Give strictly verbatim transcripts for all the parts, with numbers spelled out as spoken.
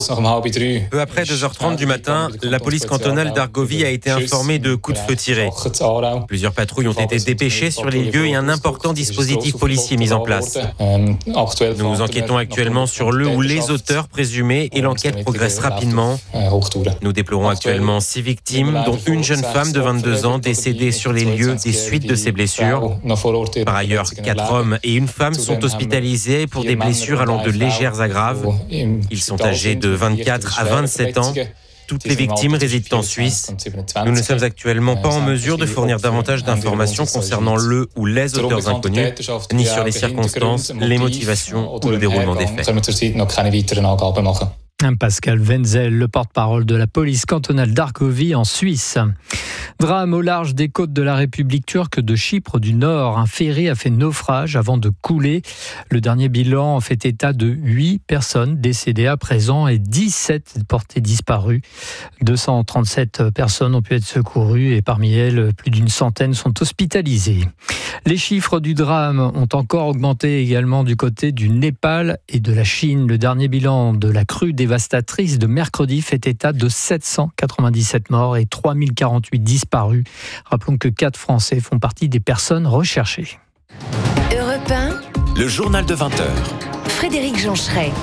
Peu après deux heures trente du matin, la police cantonale d'Argovie a été informée de coups de feu tirés. Plusieurs patrouilles ont été dépêchées sur les lieux et un important dispositif policier mis en place. Nous enquêtons actuellement sur le ou les auteurs présumés et l'enquête progresse rapidement. Nous déplorons actuellement six victimes, dont une jeune femme de vingt-deux ans décédée sur les lieux des suites de ses blessures. Par ailleurs, quatre hommes et une femme sont hospitalisés pour des blessures allant de légères à graves. Ils sont âgés de vingt-quatre à vingt-sept ans. Toutes les victimes résident en Suisse. Nous ne sommes actuellement pas en mesure de fournir davantage d'informations concernant le ou les auteurs inconnus, ni sur les circonstances, les motivations ou le déroulement des faits. Pascal Wenzel, le porte-parole de la police cantonale d'Argovie en Suisse. Drame au large des côtes de la République turque de Chypre du Nord. Un ferry a fait naufrage avant de couler. Le dernier bilan fait état de huit personnes décédées à présent et dix-sept portées disparues. deux cent trente-sept personnes ont pu être secourues et parmi elles, plus d'une centaine sont hospitalisées. Les chiffres du drame ont encore augmenté également du côté du Népal et de la Chine. Le dernier bilan de la crue dévastatrice de mercredi fait état de sept cent quatre-vingt-dix-sept morts et trois mille quarante-huit disparus. Rappelons que quatre Français font partie des personnes recherchées. Europe un, le journal de vingt heures. Frédéric Joncheret.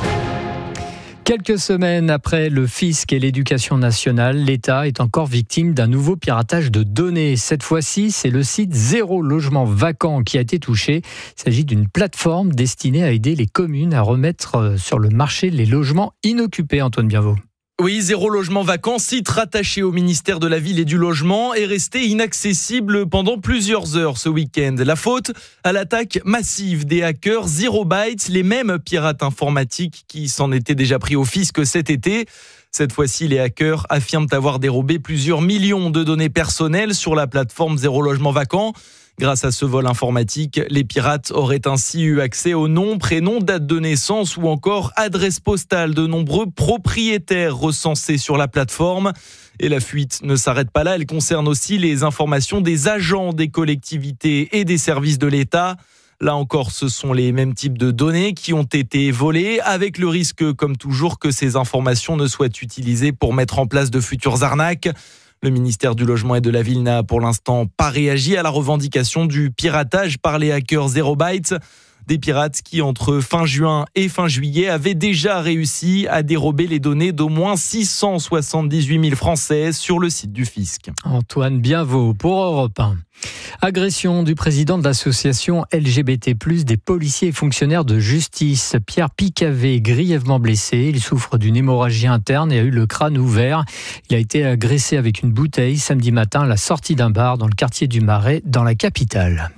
Quelques semaines après le fisc et l'éducation nationale, l'État est encore victime d'un nouveau piratage de données. Cette fois-ci, c'est le site Zéro Logement Vacant qui a été touché. Il s'agit d'une plateforme destinée à aider les communes à remettre sur le marché les logements inoccupés. Antoine Bienvaux. Oui, Zéro Logement Vacant, site rattaché au ministère de la Ville et du Logement, est resté inaccessible pendant plusieurs heures ce week-end. La faute à l'attaque massive des hackers Zero Bytes, les mêmes pirates informatiques qui s'en étaient déjà pris au fisc cet été. Cette fois-ci, les hackers affirment avoir dérobé plusieurs millions de données personnelles sur la plateforme Zéro Logement Vacant. Grâce à ce vol informatique, les pirates auraient ainsi eu accès aux noms, prénoms, date de naissance ou encore adresse postale de nombreux propriétaires recensés sur la plateforme. Et la fuite ne s'arrête pas là, elle concerne aussi les informations des agents des collectivités et des services de l'État. Là encore, ce sont les mêmes types de données qui ont été volées, avec le risque, comme toujours, que ces informations ne soient utilisées pour mettre en place de futures arnaques. Le ministère du Logement et de la Ville n'a pour l'instant pas réagi à la revendication du piratage par les hackers Zero Bytes. Des pirates qui, entre fin juin et fin juillet, avaient déjà réussi à dérober les données d'au moins six cent soixante-dix-huit mille Français sur le site du fisc. Antoine Bienvaux pour Europe un. Agression du président de l'association L G B T plus, des policiers et fonctionnaires de justice. Pierre Picavet est grièvement blessé. Il souffre d'une hémorragie interne et a eu le crâne ouvert. Il a été agressé avec une bouteille samedi matin à la sortie d'un bar dans le quartier du Marais, dans la capitale.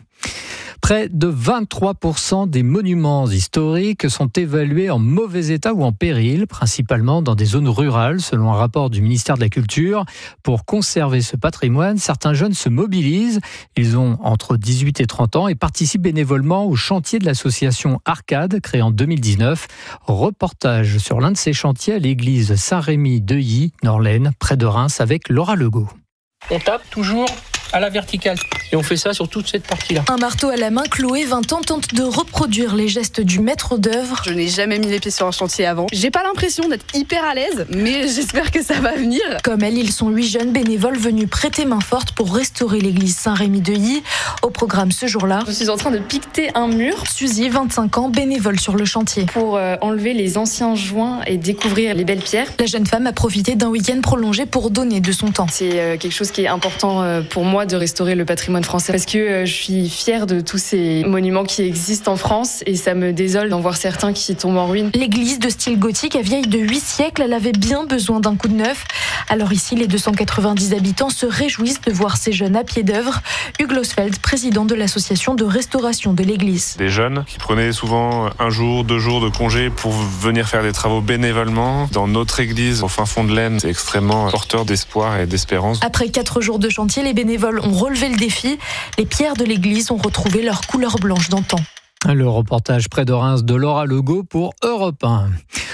Près de vingt-trois pour cent des monuments historiques sont évalués en mauvais état ou en péril, principalement dans des zones rurales, selon un rapport du ministère de la Culture. Pour conserver ce patrimoine, certains jeunes se mobilisent. Ils ont entre dix-huit et trente ans et participent bénévolement au chantier de l'association Arcade, créée en deux mille dix-neuf. Reportage sur l'un de ces chantiers à l'église Saint-Rémy-d'Euilly, Norlaine, près de Reims, avec Laura Legault. On tape toujours à la verticale. Et on fait ça sur toute cette partie-là. Un marteau à la main, Chloé, vingt ans, tente de reproduire les gestes du maître d'œuvre. Je n'ai jamais mis les pieds sur un chantier avant. J'ai pas l'impression d'être hyper à l'aise, mais j'espère que ça va venir. Comme elle, ils sont huit jeunes bénévoles venus prêter main forte pour restaurer l'église Saint-Rémy-d'Euilly. Au programme ce jour-là, je suis en train de piqueter un mur. Suzy, vingt-cinq ans, bénévole sur le chantier. Pour euh, enlever les anciens joints et découvrir les belles pierres. La jeune femme a profité d'un week-end prolongé pour donner de son temps. C'est euh, quelque chose qui est important euh, pour moi de restaurer le patrimoine français parce que euh, je suis fière de tous ces monuments qui existent en France et ça me désole d'en voir certains qui tombent en ruine. L'église de style gothique, vieille de huit siècles, elle avait bien besoin d'un coup de neuf. Alors ici, les deux cent quatre-vingt-dix habitants se réjouissent de voir ces jeunes à pied d'œuvre. Hugues Losfeld, président de l'association de restauration de l'église. Des jeunes qui prenaient souvent un jour, deux jours de congé pour venir faire des travaux bénévolement dans notre église au fin fond de l'Aisne. C'est extrêmement porteur d'espoir et d'espérance. Après quatre jours de chantier, les bénévoles ont relevé le défi. Les pierres de l'église ont retrouvé leur couleur blanche d'antan. Le reportage près de Reims de Laura Legault pour Europe un.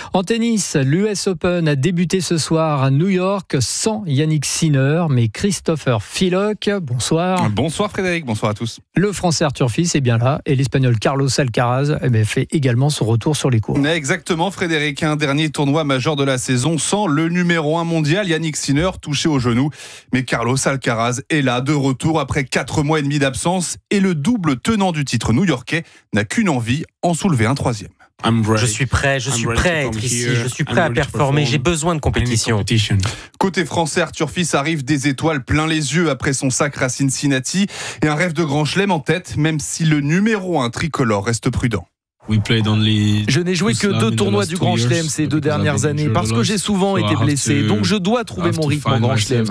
En tennis, l'U S Open a débuté ce soir à New York sans Yannick Sinner, mais Christopher Filock. Bonsoir. Bonsoir Frédéric, bonsoir à tous. Le Français Arthur Fils est bien là et l'Espagnol Carlos Alcaraz eh bien, fait également son retour sur les cours. Exactement Frédéric, un dernier tournoi majeur de la saison sans le numéro un mondial Yannick Sinner touché au genou. Mais Carlos Alcaraz est là de retour après quatre mois et demi d'absence et le double tenant du titre new-yorkais n'a qu'une envie, en soulever un troisième. Je suis prêt, je suis prêt à être ici, je suis prêt à performer, j'ai besoin de compétition. Côté français, Arthur Fils arrive des étoiles plein les yeux après son sacre à Cincinnati et un rêve de grand chelem en tête, même si le numéro un tricolore reste prudent. Je n'ai joué que deux tournois du Grand Chelem ces deux dernières années parce que j'ai souvent été blessé, donc je dois trouver mon rythme en Grand Chelem.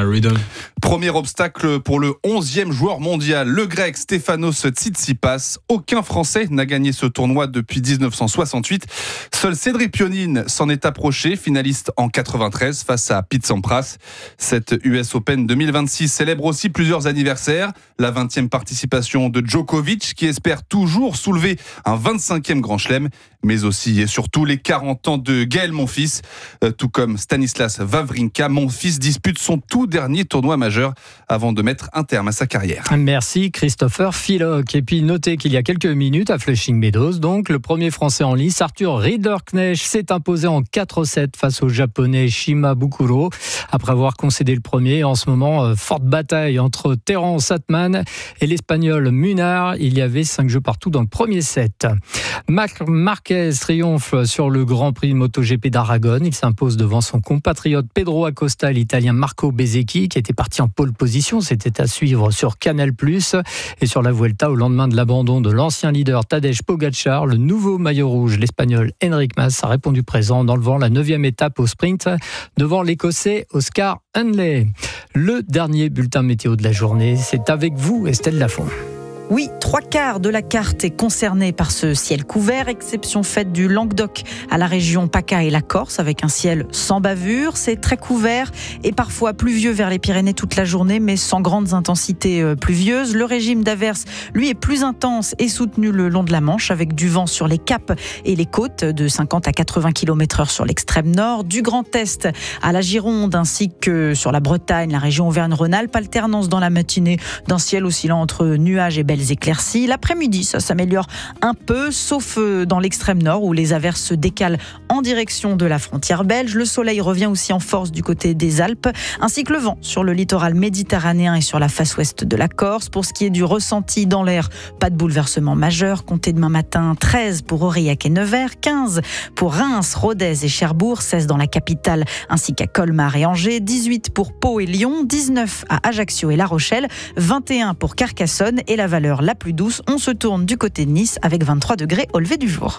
Premier obstacle pour le onzième joueur mondial, le grec Stefanos Tsitsipas. Aucun Français n'a gagné ce tournoi depuis dix-neuf cent soixante-huit. Seul Cédric Pionine s'en est approché, finaliste en quatre-vingt-treize face à Pete Sampras. Cette U S Open deux mille vingt-six célèbre aussi plusieurs anniversaires. La vingtième participation de Djokovic qui espère toujours soulever un vingt-cinquième Grand Chelem, mais aussi et surtout les quarante ans de Gaël Monfils. Euh, tout comme Stanislas Wawrinka, Monfils dispute son tout dernier tournoi majeur avant de mettre un terme à sa carrière. Merci Christopher Filock. Et puis notez qu'il y a quelques minutes à Flushing Meadows, donc le premier Français en lice, Arthur Ridderknecht, s'est imposé en quatre sept face au Japonais Shima Bukuro. Après avoir concédé le premier, en ce moment, euh, forte bataille entre Terence Atman et l'Espagnol Munar. Il y avait cinq jeux partout dans le premier set. Marc Marquez triomphe sur le Grand Prix de MotoGP d'Aragon. Il s'impose devant son compatriote Pedro Acosta, l'Italien Marco Bezzecchi, qui était parti en pole position. C'était à suivre sur Canal plus. Et sur la Vuelta, au lendemain de l'abandon de l'ancien leader Tadej Pogacar, le nouveau maillot rouge, l'Espagnol Enric Mas, a répondu présent dans le vent la neuvième étape au sprint devant l'Écossais Oscar Hunley. Le dernier bulletin météo de la journée, c'est avec vous, Estelle Lafont. Oui, trois quarts de la carte est concernée par ce ciel couvert, exception faite du Languedoc à la région PACA et la Corse, avec un ciel sans bavure. C'est très couvert et parfois pluvieux vers les Pyrénées toute la journée, mais sans grandes intensités pluvieuses. Le régime d'averse, lui, est plus intense et soutenu le long de la Manche, avec du vent sur les caps et les côtes de cinquante à quatre-vingts kilomètres heure sur l'extrême nord, du Grand Est à la Gironde, ainsi que sur la Bretagne, la région Auvergne-Rhône-Alpes. Alternance dans la matinée d'un ciel oscillant entre nuages et belles éclaircies. L'après-midi, ça s'améliore un peu, sauf dans l'extrême nord où les averses se décalent en direction de la frontière belge. Le soleil revient aussi en force du côté des Alpes, ainsi que le vent sur le littoral méditerranéen et sur la face ouest de la Corse. Pour ce qui est du ressenti dans l'air, pas de bouleversement majeur. Comptez demain matin treize pour Aurillac et Nevers, quinze pour Reims, Rodez et Cherbourg, seize dans la capitale ainsi qu'à Colmar et Angers, dix-huit pour Pau et Lyon, dix-neuf à Ajaccio et La Rochelle, vingt et un pour Carcassonne et la valeur la plus douce, on se tourne du côté de Nice avec vingt-trois degrés au lever du jour.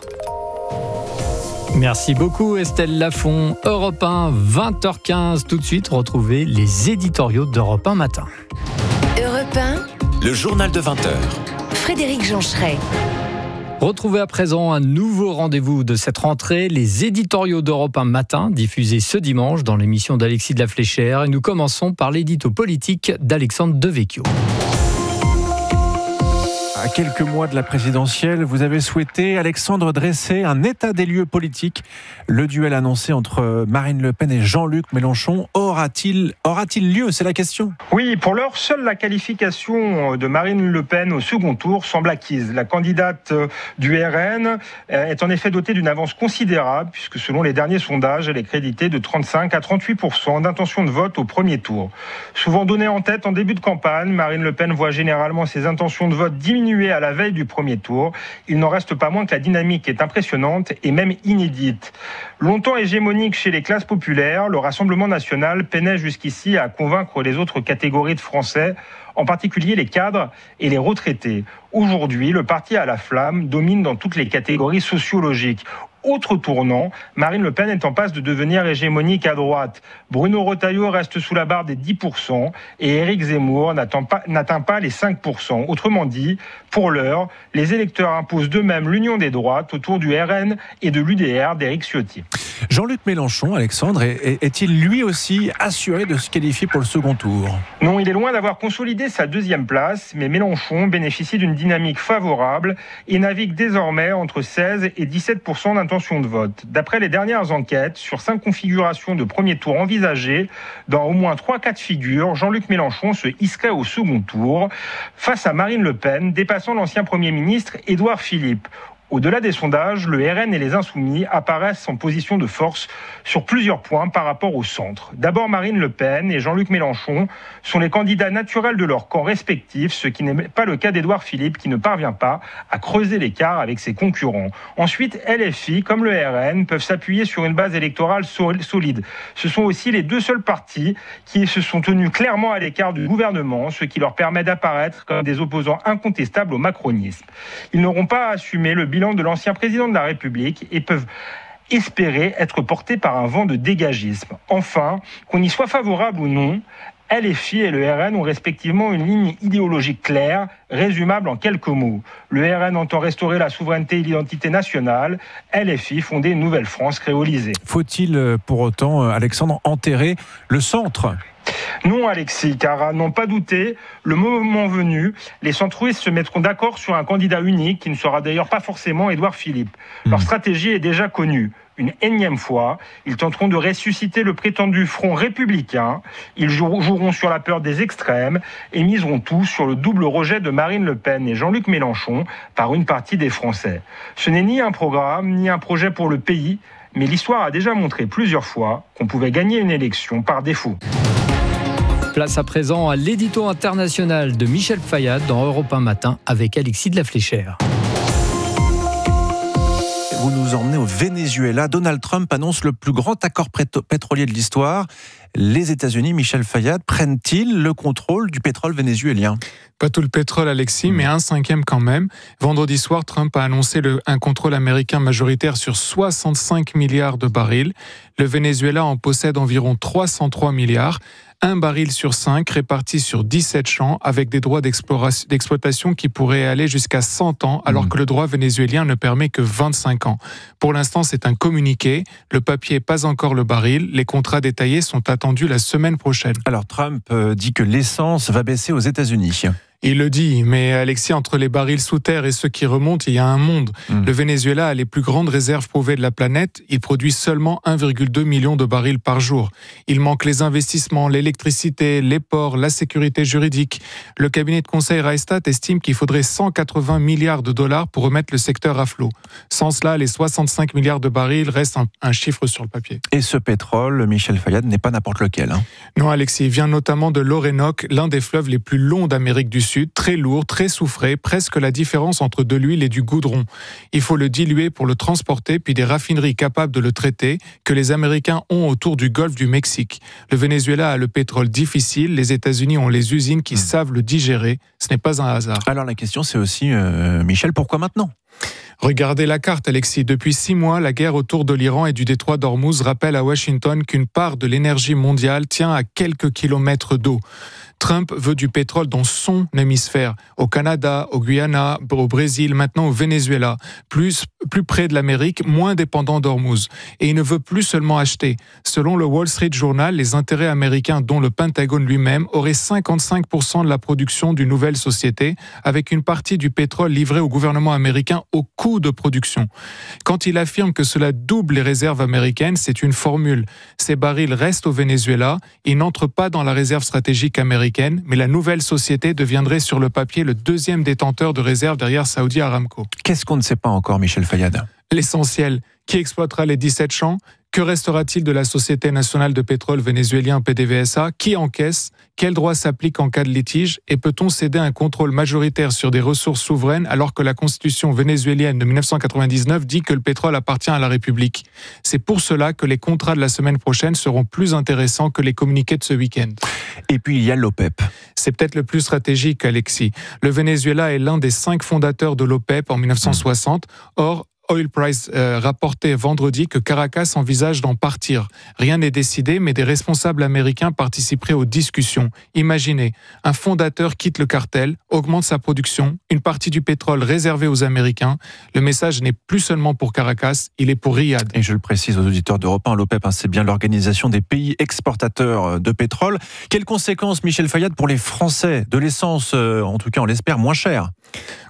Merci beaucoup Estelle Lafont. Europe un, vingt heures quinze. Tout de suite, retrouvez les éditoriaux d'Europe un matin. Europe un, le journal de vingt heures. Frédéric Joncheret. Retrouvez à présent un nouveau rendez-vous de cette rentrée, les éditoriaux d'Europe un matin, diffusés ce dimanche dans l'émission d'Alexis de la Fléchère. Et nous commençons par l'édito politique d'Alexandre Devecchio. À quelques mois de la présidentielle, vous avez souhaité, Alexandre, dresser un état des lieux politiques. Le duel annoncé entre Marine Le Pen et Jean-Luc Mélenchon aura-t-il, aura-t-il lieu ? C'est la question. Oui, pour l'heure, seule la qualification de Marine Le Pen au second tour semble acquise. La candidate du R N est en effet dotée d'une avance considérable, puisque selon les derniers sondages, elle est créditée de trente-cinq à trente-huit pour cent d'intention de vote au premier tour. Souvent donnée en tête en début de campagne, Marine Le Pen voit généralement ses intentions de vote diminuer à la veille du premier tour. Il n'en reste pas moins que la dynamique est impressionnante et même inédite. Longtemps hégémonique chez les classes populaires, le Rassemblement national peinait jusqu'ici à convaincre les autres catégories de Français, en particulier les cadres et les retraités. Aujourd'hui, le parti à la flamme domine dans toutes les catégories sociologiques. Autre tournant, Marine Le Pen est en passe de devenir hégémonique à droite. Bruno Retailleau reste sous la barre des dix pour cent et Éric Zemmour n'atteint pas, n'atteint pas les cinq pour cent. Autrement dit, pour l'heure, les électeurs imposent d'eux-mêmes l'union des droites autour du R N et de l'U D R d'Éric Ciotti. Jean-Luc Mélenchon, Alexandre, est-il lui aussi assuré de se qualifier pour le second tour ? Non, il est loin d'avoir consolidé sa deuxième place, mais Mélenchon bénéficie d'une dynamique favorable et navigue désormais entre seize et dix-sept pour cent d'intention intentions de vote. D'après les dernières enquêtes, sur cinq configurations de premier tour envisagées, dans au moins trois cas de figure, Jean-Luc Mélenchon se hisserait au second tour face à Marine Le Pen, dépassant l'ancien Premier ministre Édouard Philippe. Au-delà des sondages, le R N et les Insoumis apparaissent en position de force sur plusieurs points par rapport au centre. D'abord, Marine Le Pen et Jean-Luc Mélenchon sont les candidats naturels de leur camp respectif, ce qui n'est pas le cas d'Édouard Philippe qui ne parvient pas à creuser l'écart avec ses concurrents. Ensuite, L F I, comme le R N, peuvent s'appuyer sur une base électorale solide. Ce sont aussi les deux seuls partis qui se sont tenus clairement à l'écart du gouvernement, ce qui leur permet d'apparaître comme des opposants incontestables au macronisme. Ils n'auront pas à assumer le bilan de l'ancien président de la République et peuvent espérer être portés par un vent de dégagisme. Enfin, qu'on y soit favorable ou non, L F I et le R N ont respectivement une ligne idéologique claire, résumable en quelques mots. Le R N entend restaurer la souveraineté et l'identité nationale, L F I fonder une nouvelle France créolisée. Faut-il pour autant, Alexandre, enterrer le centre ? Non, Alexis, car à n'en pas douter, le moment venu, les centristes se mettront d'accord sur un candidat unique qui ne sera d'ailleurs pas forcément Édouard Philippe. Leur mmh. stratégie est déjà connue. Une énième fois, ils tenteront de ressusciter le prétendu front républicain. Ils joueront sur la peur des extrêmes et miseront tout sur le double rejet de Marine Le Pen et Jean-Luc Mélenchon par une partie des Français. Ce n'est ni un programme, ni un projet pour le pays, mais l'histoire a déjà montré plusieurs fois qu'on pouvait gagner une élection par défaut. Place à présent à l'édito international de Michel Fayad dans Europe un Matin avec Alexis de la Fléchère. Vous nous emmenez au Venezuela. Donald Trump annonce le plus grand accord pétrolier de l'histoire. Les États-Unis, Michel Fayad, prennent-ils le contrôle du pétrole vénézuélien ? Pas tout le pétrole, Alexis, mais un cinquième quand même. Vendredi soir, Trump a annoncé le, un contrôle américain majoritaire sur soixante-cinq milliards de barils. Le Venezuela en possède environ trois cent trois milliards. Un baril sur cinq réparti sur dix-sept champs avec des droits d'exploitation qui pourraient aller jusqu'à cent ans alors que le droit vénézuélien ne permet que vingt-cinq ans. Pour l'instant, c'est un communiqué. Le papier, pas encore le baril. Les contrats détaillés sont attendus la semaine prochaine. Alors Trump dit que l'essence va baisser aux États-Unis. Il le dit, mais Alexis, entre les barils sous terre et ceux qui remontent, il y a un monde. Mmh. Le Venezuela a les plus grandes réserves prouvées de la planète. Il produit seulement un virgule deux million de barils par jour. Il manque les investissements, l'électricité, les ports, la sécurité juridique. Le cabinet de conseil Rystad estime qu'il faudrait cent quatre-vingts milliards de dollars pour remettre le secteur à flot. Sans cela, les soixante-cinq milliards de barils restent un, un chiffre sur le papier. Et ce pétrole, Michel Fayad, n'est pas n'importe lequel. Hein. Non, Alexis, il vient notamment de l'Orénoque, l'un des fleuves les plus longs d'Amérique du Sud. Très lourd, très soufré, presque la différence entre de l'huile et du goudron. Il faut le diluer pour le transporter, puis des raffineries capables de le traiter que les Américains ont autour du golfe du Mexique. Le Venezuela a le pétrole difficile, les États-Unis ont les usines qui mmh. savent le digérer. Ce n'est pas un hasard. Alors la question c'est aussi, euh, Michel, pourquoi maintenant ? Regardez la carte, Alexis. Depuis six mois, la guerre autour de l'Iran et du détroit d'Ormuz rappelle à Washington qu'une part de l'énergie mondiale tient à quelques kilomètres d'eau. Trump veut du pétrole dans son hémisphère, au Canada, au Guyana, au Brésil, maintenant au Venezuela, plus, plus près de l'Amérique, moins dépendant d'Ormuz. Et il ne veut plus seulement acheter. Selon le Wall Street Journal, les intérêts américains, dont le Pentagone lui-même, auraient cinquante-cinq pour cent de la production d'une nouvelle société, avec une partie du pétrole livré au gouvernement américain au coût de production. Quand il affirme que cela double les réserves américaines, c'est une formule. Ces barils restent au Venezuela, ils n'entrent pas dans la réserve stratégique américaine, mais la nouvelle société deviendrait sur le papier le deuxième détenteur de réserves derrière Saudi Aramco. Qu'est-ce qu'on ne sait pas encore, Michel Fayad ? L'essentiel, qui exploitera les dix-sept champs ? Que restera-t-il de la Société nationale de pétrole vénézuélien P D V S A ? Qui encaisse ? Quel droit s'applique en cas de litige ? Et peut-on céder un contrôle majoritaire sur des ressources souveraines alors que la Constitution vénézuélienne de dix-neuf cent quatre-vingt-dix-neuf dit que le pétrole appartient à la République ? C'est pour cela que les contrats de la semaine prochaine seront plus intéressants que les communiqués de ce week-end. Et puis il y a l'OPEP. C'est peut-être le plus stratégique, Alexis. Le Venezuela est l'un des cinq fondateurs de l'OPEP en dix-neuf cent soixante. Or, Oil Price euh, rapportait vendredi que Caracas envisage d'en partir. Rien n'est décidé, mais des responsables américains participeraient aux discussions. Imaginez, un fondateur quitte le cartel, augmente sa production, une partie du pétrole réservée aux Américains. Le message n'est plus seulement pour Caracas, il est pour Riyad. Et je le précise aux auditeurs d'Europe un, l'OPEP, hein, c'est bien l'organisation des pays exportateurs de pétrole. Quelles conséquences, Michel Fayad, pour les Français ? De l'essence, euh, en tout cas on l'espère, moins chère ?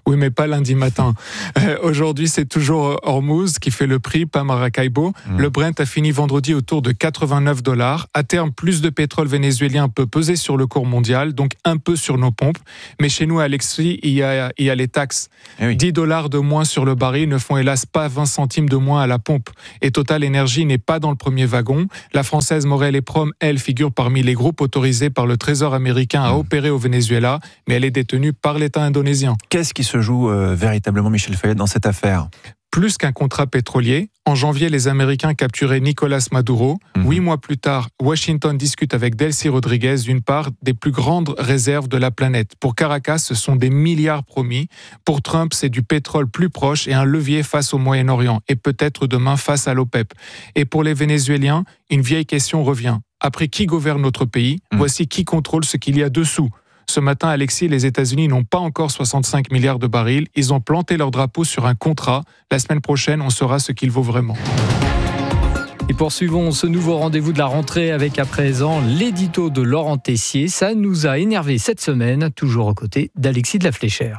Oui, mais pas lundi matin. Euh, aujourd'hui, c'est toujours Hormuz qui fait le prix, pas Maracaibo. Mmh. Le Brent a fini vendredi autour de quatre-vingt-neuf dollars. À terme, plus de pétrole vénézuélien peut peser sur le cours mondial, donc un peu sur nos pompes. Mais chez nous, Alexis, il y a, il y a les taxes. Eh oui. dix dollars de moins sur le baril ne font hélas pas vingt centimes de moins à la pompe. Et Total Energy n'est pas dans le premier wagon. La française Morel et Prom, elle, figure parmi les groupes autorisés par le Trésor américain à mmh. opérer au Venezuela, mais elle est détenue par l'État indonésien. Qu'est-ce qui se joue euh, véritablement, Michel Fayet, dans cette affaire ? Plus qu'un contrat pétrolier, en janvier, les Américains capturaient Nicolas Maduro. Mmh. Huit mois plus tard, Washington discute avec Delcy Rodriguez d'une part des plus grandes réserves de la planète. Pour Caracas, ce sont des milliards promis. Pour Trump, c'est du pétrole plus proche et un levier face au Moyen-Orient, et peut-être demain face à l'OPEP. Et pour les Vénézuéliens, une vieille question revient. Après qui gouverne notre pays ? Mmh. Voici qui contrôle ce qu'il y a dessous. Ce matin, Alexis, les États-Unis n'ont pas encore soixante-cinq milliards de barils. Ils ont planté leur drapeau sur un contrat. La semaine prochaine, on saura ce qu'il vaut vraiment. Et poursuivons ce nouveau rendez-vous de la rentrée avec à présent l'édito de Laurent Tessier. Ça nous a énervé cette semaine, toujours aux côtés d'Alexis de la Fléchère.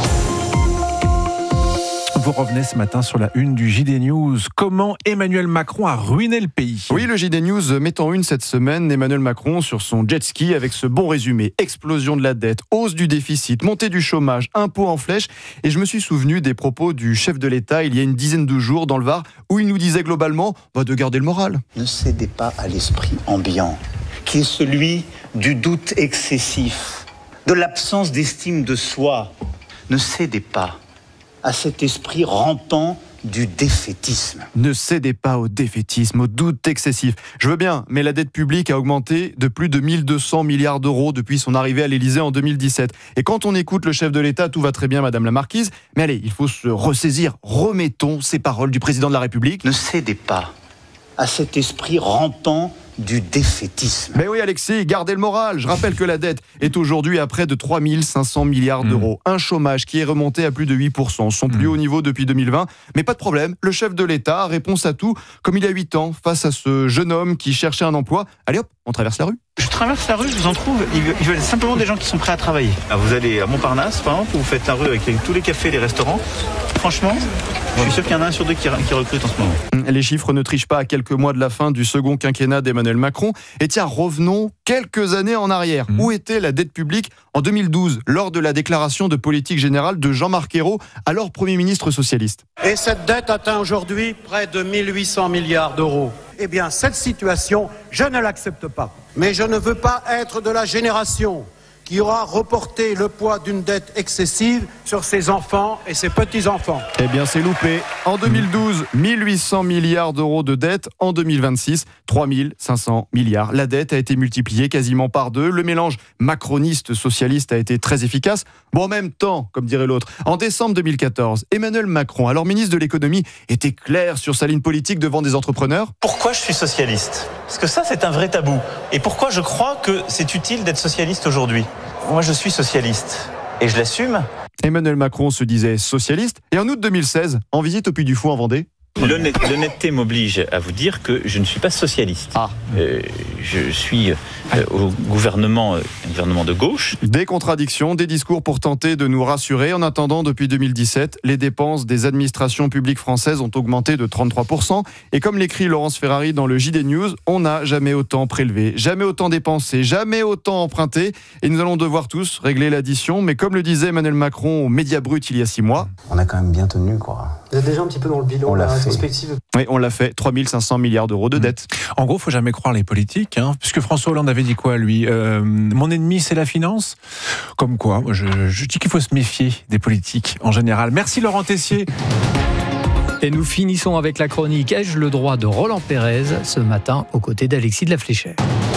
Vous revenez ce matin sur la une du J D News. Comment Emmanuel Macron a ruiné le pays ? Oui, le J D News met en une cette semaine Emmanuel Macron sur son jet ski avec ce bon résumé. Explosion de la dette, hausse du déficit, montée du chômage, impôts en flèche. Et je me suis souvenu des propos du chef de l'État il y a une dizaine de jours dans le Var où il nous disait globalement bah, de garder le moral. Ne cédez pas à l'esprit ambiant qui est celui du doute excessif, de l'absence d'estime de soi. Ne cédez pas à cet esprit rampant du défaitisme. Ne cédez pas au défaitisme, au doute excessif. Je veux bien, mais la dette publique a augmenté de plus de mille deux cents milliards d'euros depuis son arrivée à l'Élysée en deux mille dix-sept. Et quand on écoute le chef de l'État, tout va très bien, Madame la Marquise. Mais allez, il faut se ressaisir. Remettons ces paroles du président de la République. Ne cédez pas à cet esprit rampant du défaitisme. Mais oui Alexis, gardez le moral. Je rappelle que la dette est aujourd'hui à près de trois mille cinq cents milliards d'euros. Mmh. Un chômage qui est remonté à plus de huit pour cent, son plus mmh. haut niveau depuis deux mille vingt. Mais pas de problème, le chef de l'État a réponse à tout, comme il a huit ans, face à ce jeune homme qui cherchait un emploi. Allez hop, on traverse la rue. Je traverse la rue, je vous en trouve, ils veulent simplement des gens qui sont prêts à travailler. Alors vous allez à Montparnasse, par exemple, vous faites la rue avec les, tous les cafés, les restaurants. Franchement, je suis sûr qu'il y en a un sur deux qui, qui recrute en ce moment. Les chiffres ne trichent pas à quelques mois de la fin du second quinquennat d'Emmanuel Macron. Et tiens, revenons quelques années en arrière. Mmh. Où était la dette publique en deux mille douze, lors de la déclaration de politique générale de Jean-Marc Ayrault, alors Premier ministre socialiste ? Et cette dette atteint aujourd'hui près de mille huit cents milliards d'euros. Eh bien, cette situation, je ne l'accepte pas. Mais je ne veux pas être de la génération qui aura reporté le poids d'une dette excessive sur ses enfants et ses petits-enfants. Eh bien, c'est loupé. En deux mille douze, mille huit cents milliards d'euros de dette. En deux mille vingt-six, trois mille cinq cents milliards. La dette a été multipliée quasiment par deux. Le mélange macroniste-socialiste a été très efficace. Bon, en même temps, comme dirait l'autre, en décembre deux mille quatorze, Emmanuel Macron, alors ministre de l'économie, était clair sur sa ligne politique devant des entrepreneurs. Pourquoi je suis socialiste ? Parce que ça, c'est un vrai tabou. Et pourquoi je crois que c'est utile d'être socialiste aujourd'hui ? Moi, je suis socialiste et je l'assume. Emmanuel Macron se disait socialiste. Et en août deux mille seize, en visite au Puy du Fou en Vendée, L'honnêt- l'honnêteté m'oblige à vous dire que je ne suis pas socialiste. Ah. Euh, je suis euh, au gouvernement, euh, un gouvernement de gauche. Des contradictions, des discours pour tenter de nous rassurer. En attendant, depuis deux mille dix-sept, les dépenses des administrations publiques françaises ont augmenté de trente-trois pour cent. Et comme l'écrit Laurence Ferrari dans le J D News, on n'a jamais autant prélevé, jamais autant dépensé, jamais autant emprunté. Et nous allons devoir tous régler l'addition. Mais comme le disait Emmanuel Macron au Média Brut il y a six mois... On a quand même bien tenu, quoi. Vous êtes déjà un petit peu dans le bilan, la rétrospective. Oui, on l'a fait. trois mille cinq cents milliards d'euros de dette. En gros, il ne faut jamais croire les politiques, hein, puisque François Hollande avait dit quoi, lui euh, mon ennemi, c'est la finance. Comme quoi, moi, je, je dis qu'il faut se méfier des politiques en général. Merci Laurent Tessier. Et nous finissons avec la chronique Ai-je le droit de Roland Pérez, ce matin, aux côtés d'Alexis de la Fléchère.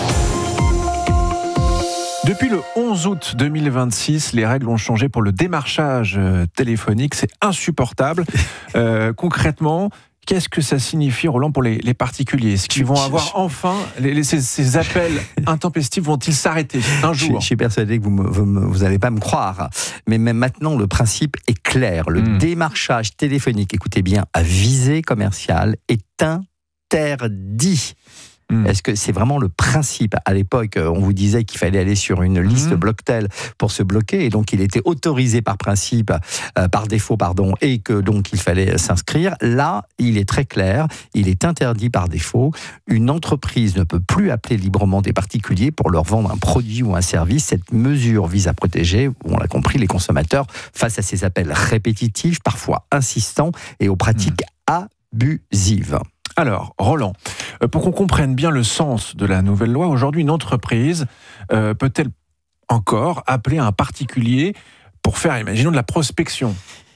Depuis le onze août deux mille vingt-six, les règles ont changé pour le démarchage téléphonique. C'est insupportable. Euh, concrètement, qu'est-ce que ça signifie, Roland, pour les, les particuliers ? Est-ce qu'ils vont avoir enfin les, les, ces, ces appels intempestifs vont-ils s'arrêter un jour ? Je, je suis persuadé que vous n'allez pas me croire. Mais même maintenant, le principe est clair. Le mmh. démarchage téléphonique, écoutez bien, à visée commerciale est interdit. Mmh. Est-ce que c'est vraiment le principe? À l'époque, on vous disait qu'il fallait aller sur une liste mmh. Blocktel pour se bloquer, et donc il était autorisé par principe, euh, par défaut, pardon, et que donc il fallait s'inscrire. Là, il est très clair, il est interdit par défaut. Une entreprise ne peut plus appeler librement des particuliers pour leur vendre un produit ou un service. Cette mesure vise à protéger, on l'a compris, les consommateurs face à ces appels répétitifs, parfois insistants, et aux pratiques mmh. abusives. Alors, Roland, pour qu'on comprenne bien le sens de la nouvelle loi, aujourd'hui, une entreprise euh, peut-elle encore appeler un particulier pour faire, imaginons, de la prospection?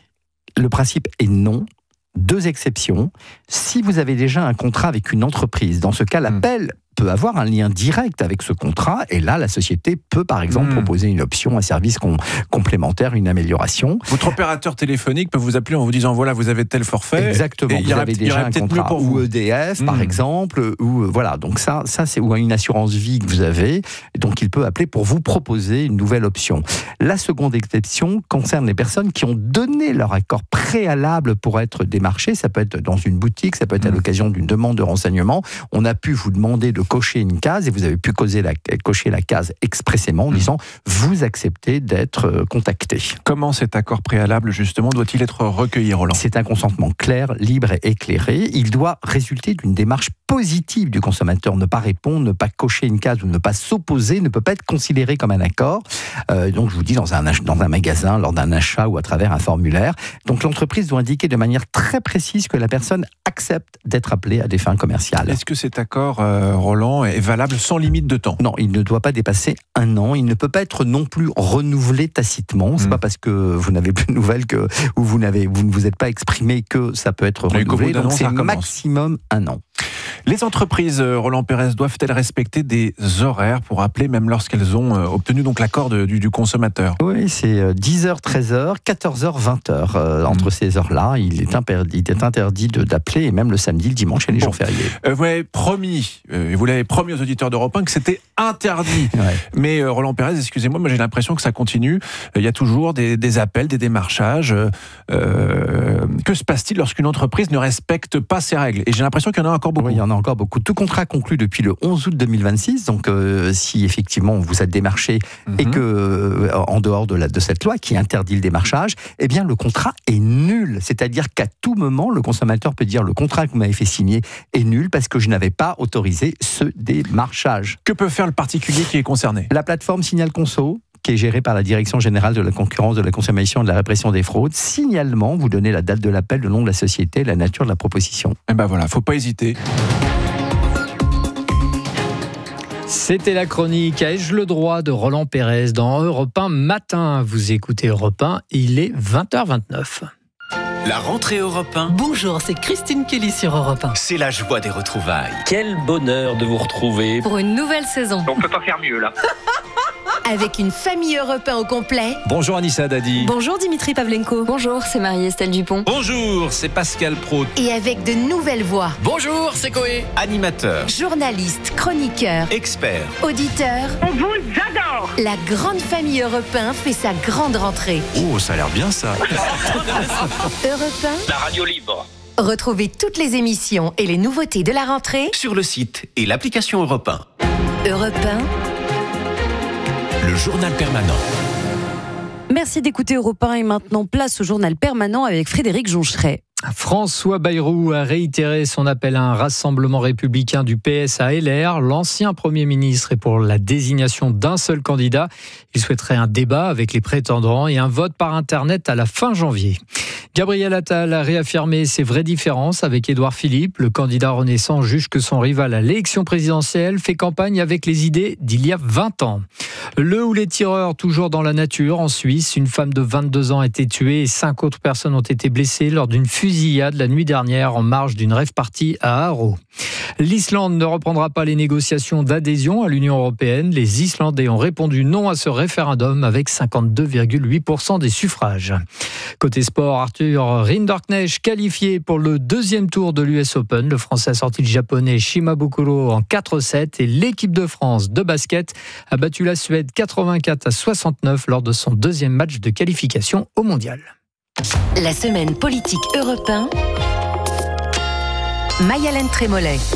Le principe est non. Deux exceptions. Si vous avez déjà un contrat avec une entreprise, dans ce cas, l'appel mmh. peut avoir un lien direct avec ce contrat, et là, la société peut, par exemple, mmh. proposer une option, un service com- complémentaire, une amélioration. Votre opérateur téléphonique peut vous appeler en vous disant, voilà, vous avez tel forfait. Exactement, vous avez déjà un contrat, pour ou E D F, mmh. par exemple, ou voilà, donc ça, ça c'est ou une assurance vie que vous avez, donc il peut appeler pour vous proposer une nouvelle option. La seconde exception concerne les personnes qui ont donné leur accord préalable pour être démarchées. Ça peut être dans une boutique, ça peut être à l'occasion d'une demande de renseignement. On a pu vous demander de cocher une case, et vous avez pu cocher la, cocher la case expressément en mmh. disant vous acceptez d'être contacté. Comment cet accord préalable justement doit-il être recueilli, Roland? C'est un consentement clair, libre et éclairé. Il doit résulter d'une démarche positive du consommateur. Ne pas répondre, ne pas cocher une case ou ne pas s'opposer ne peut pas être considéré comme un accord. Euh, donc je vous dis dans un, dans un magasin, lors d'un achat ou à travers un formulaire. Donc l'entreprise doit indiquer de manière très précise que la personne accepte d'être appelée à des fins commerciales. Est-ce que cet accord, euh, Roland, est valable sans limite de temps? Non, il ne doit pas dépasser un an. Il ne peut pas être non plus renouvelé tacitement. C'est mmh. pas parce que vous n'avez plus de nouvelles que ou vous n'avez, vous ne vous êtes pas exprimé que ça peut être renouvelé. Donc c'est maximum un an. Les entreprises, Roland Pérez, doivent-elles respecter des horaires pour appeler, même lorsqu'elles ont obtenu donc l'accord de, du, du consommateur? Oui, c'est dix heures, treize heures, quatorze heures, vingt heures. Euh, mmh. Entre ces heures-là, il est interdit, il est interdit de, d'appeler, et même le samedi, le dimanche et les bon. jours fériés. Euh, vous l'avez promis, euh, vous l'avez promis aux auditeurs d'Europe un que c'était interdit. Ouais. Mais euh, Roland Pérez, excusez-moi, moi j'ai l'impression que ça continue. Il y a toujours des, des appels, des démarchages. Euh, que se passe-t-il lorsqu'une entreprise ne respecte pas ses règles? Et j'ai l'impression qu'il y en a encore beaucoup. Oui, il y en a encore beaucoup. Tout contrat conclu depuis le onze août deux mille vingt-six. Donc, euh, si effectivement vous êtes démarché mm-hmm. et que, euh, en dehors de, la, de cette loi qui interdit le démarchage, eh bien, le contrat est nul. C'est-à-dire qu'à tout moment, le consommateur peut dire le contrat que vous m'avez fait signer est nul parce que je n'avais pas autorisé ce démarchage. Que peut faire le particulier qui est concerné? La plateforme Signal Conso, qui est gérée par la Direction Générale de la Concurrence, de la Consommation et de la Répression des Fraudes. Signalement, vous donnez la date de l'appel, le nom de la société, la nature de la proposition. Et ben voilà, faut pas hésiter. C'était la chronique Ai-je le droit de Roland Pérez dans Europe un Matin. Vous écoutez Europe un, il est vingt heures vingt-neuf. La rentrée Europe un. Bonjour, c'est Christine Kelly sur Europe un. C'est la joie des retrouvailles. Quel bonheur de vous retrouver. Pour une nouvelle saison. On peut pas faire mieux là. Avec une famille Europe un au complet. Bonjour Anissa Dadi. Bonjour Dimitri Pavlenko. Bonjour, c'est Marie-Estelle Dupont. Bonjour, c'est Pascal Praud. Et avec de nouvelles voix. Bonjour, c'est Coé. Animateur. Journaliste, chroniqueur. Expert. Auditeur. On vous adore. La grande famille Europe un fait sa grande rentrée. Oh, ça a l'air bien ça. Europe un. La radio libre. Retrouvez toutes les émissions et les nouveautés de la rentrée sur le site et l'application Europe un. Europe un. Le journal permanent. Merci d'écouter Europe un et maintenant place au journal permanent avec Frédéric Joncheret. François Bayrou a réitéré son appel à un rassemblement républicain du P S à L R. L'ancien Premier ministre est pour la désignation d'un seul candidat. Il souhaiterait un débat avec les prétendants et un vote par Internet à la fin janvier. Gabriel Attal a réaffirmé ses vraies différences avec Édouard Philippe. Le candidat Renaissance juge que son rival à l'élection présidentielle fait campagne avec les idées d'il y a vingt ans. Le ou les tireurs toujours dans la nature. En Suisse, une femme de vingt-deux ans a été tuée et cinq autres personnes ont été blessées lors d'une fusillade la nuit dernière en marge d'une rave party à Haro. L'Islande ne reprendra pas les négociations d'adhésion à l'Union européenne. Les Islandais ont répondu non à ce référendum avec cinquante-deux virgule huit pour cent des suffrages. Côté sport, Arthur Rinderknecht qualifié pour le deuxième tour de l'U S Open. Le Français a sorti le Japonais Shimabukuro en quatre sept et l'équipe de France de basket a battu la Suède quatre-vingt-quatre à soixante-neuf lors de son deuxième match de qualification au Mondial. La semaine politique Europe un. Maï-Hélène Trémollet.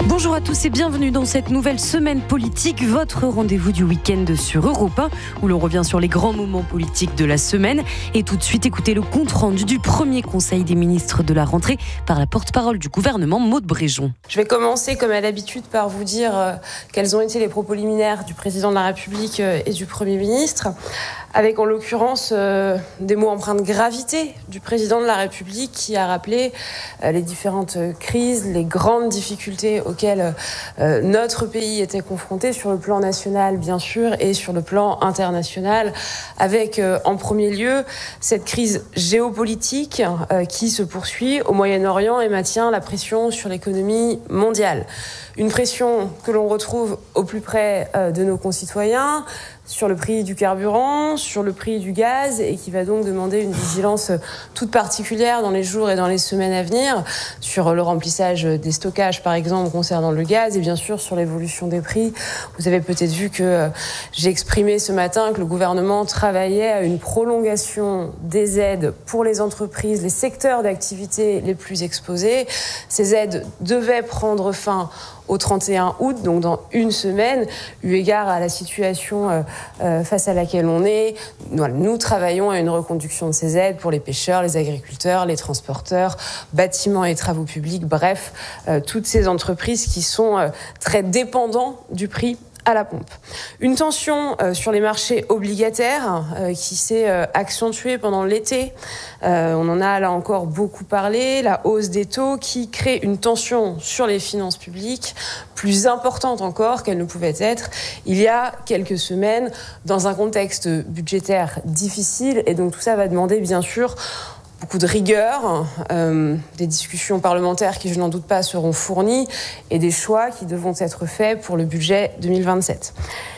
Bonjour à tous et bienvenue dans cette nouvelle semaine politique, votre rendez-vous du week-end sur Europe un, où l'on revient sur les grands moments politiques de la semaine. Et tout de suite, écoutez le compte-rendu du premier Conseil des ministres de la rentrée par la porte-parole du gouvernement, Maude Bréjon. Je vais commencer, comme à l'habitude, par vous dire euh, quels ont été les propos liminaires du président de la République euh, et du Premier ministre, avec en l'occurrence euh, des mots empreints de gravité du président de la République qui a rappelé euh, les différentes crises, les grandes difficultés auxquelles euh, notre pays était confronté sur le plan national, bien sûr, et sur le plan international, avec euh, en premier lieu cette crise géopolitique euh, qui se poursuit au Moyen-Orient et maintient la pression sur l'économie mondiale. Une pression que l'on retrouve au plus près euh, de nos concitoyens, sur le prix du carburant, sur le prix du gaz, et qui va donc demander une vigilance toute particulière dans les jours et dans les semaines à venir, sur le remplissage des stockages par exemple concernant le gaz, et bien sûr sur l'évolution des prix. Vous avez peut-être vu que j'ai exprimé ce matin que le gouvernement travaillait à une prolongation des aides pour les entreprises, les secteurs d'activité les plus exposés. Ces aides devaient prendre fin au trente et un août, donc dans une semaine, eu égard à la situation euh, euh, face à laquelle on est. Nous, nous travaillons à une reconduction de ces aides pour les pêcheurs, les agriculteurs, les transporteurs, bâtiments et travaux publics, bref, euh, toutes ces entreprises qui sont euh, très dépendants du prix à la pompe. Une tension euh, sur les marchés obligataires euh, qui s'est euh, accentuée pendant l'été. Euh, on en a là encore beaucoup parlé. La hausse des taux qui crée une tension sur les finances publiques plus importante encore qu'elle ne pouvait être il y a quelques semaines dans un contexte budgétaire difficile. Et donc tout ça va demander bien sûr beaucoup de rigueur, euh, des discussions parlementaires qui, je n'en doute pas, seront fournies et des choix qui devront être faits pour le budget deux mille vingt-sept.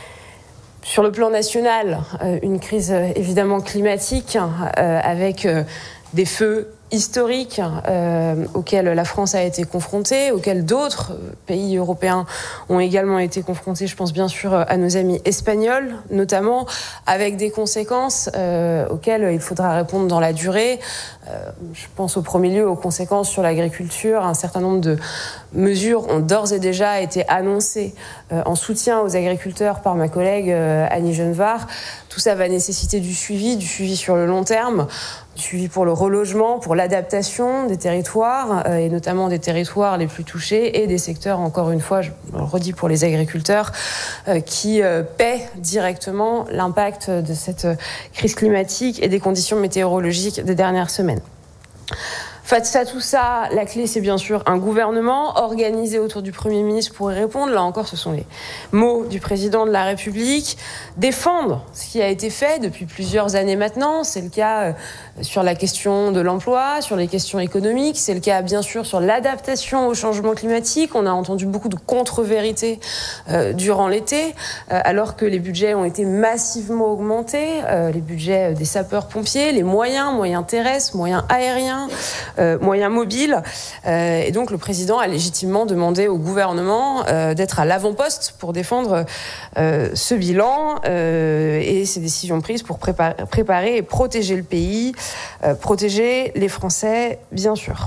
Sur le plan national, euh, une crise euh, évidemment climatique euh, avec euh, des feux historiques euh, auxquels la France a été confrontée, auxquels d'autres pays européens ont également été confrontés. Je pense bien sûr à nos amis espagnols, notamment, avec des conséquences euh, auxquelles il faudra répondre dans la durée. Euh, je pense au premier lieu aux conséquences sur l'agriculture. Un certain nombre de mesures ont d'ores et déjà été annoncées euh, en soutien aux agriculteurs par ma collègue euh, Annie Genevard. Tout ça va nécessiter du suivi, du suivi sur le long terme, du suivi pour le relogement, pour l'adaptation des territoires, euh, et notamment des territoires les plus touchés et des secteurs, encore une fois, je le redis pour les agriculteurs, euh, qui euh, paient directement l'impact de cette crise climatique et des conditions météorologiques des dernières semaines. Face à tout ça, la clé, c'est bien sûr un gouvernement organisé autour du Premier ministre pour y répondre. Là encore, ce sont les mots du président de la République. Défendre ce qui a été fait depuis plusieurs années maintenant. C'est le cas sur la question de l'emploi, sur les questions économiques. C'est le cas, bien sûr, sur l'adaptation au changement climatique. On a entendu beaucoup de contre-vérités euh, durant l'été, euh, alors que les budgets ont été massivement augmentés. Euh, les budgets des sapeurs-pompiers, les moyens, moyens terrestres, moyens aériens, Euh, moyens mobiles. Euh, et donc le président a légitimement demandé au gouvernement euh, d'être à l'avant-poste pour défendre euh, ce bilan euh, et ces décisions prises pour préparer, préparer et protéger le pays, euh, protéger les Français, bien sûr.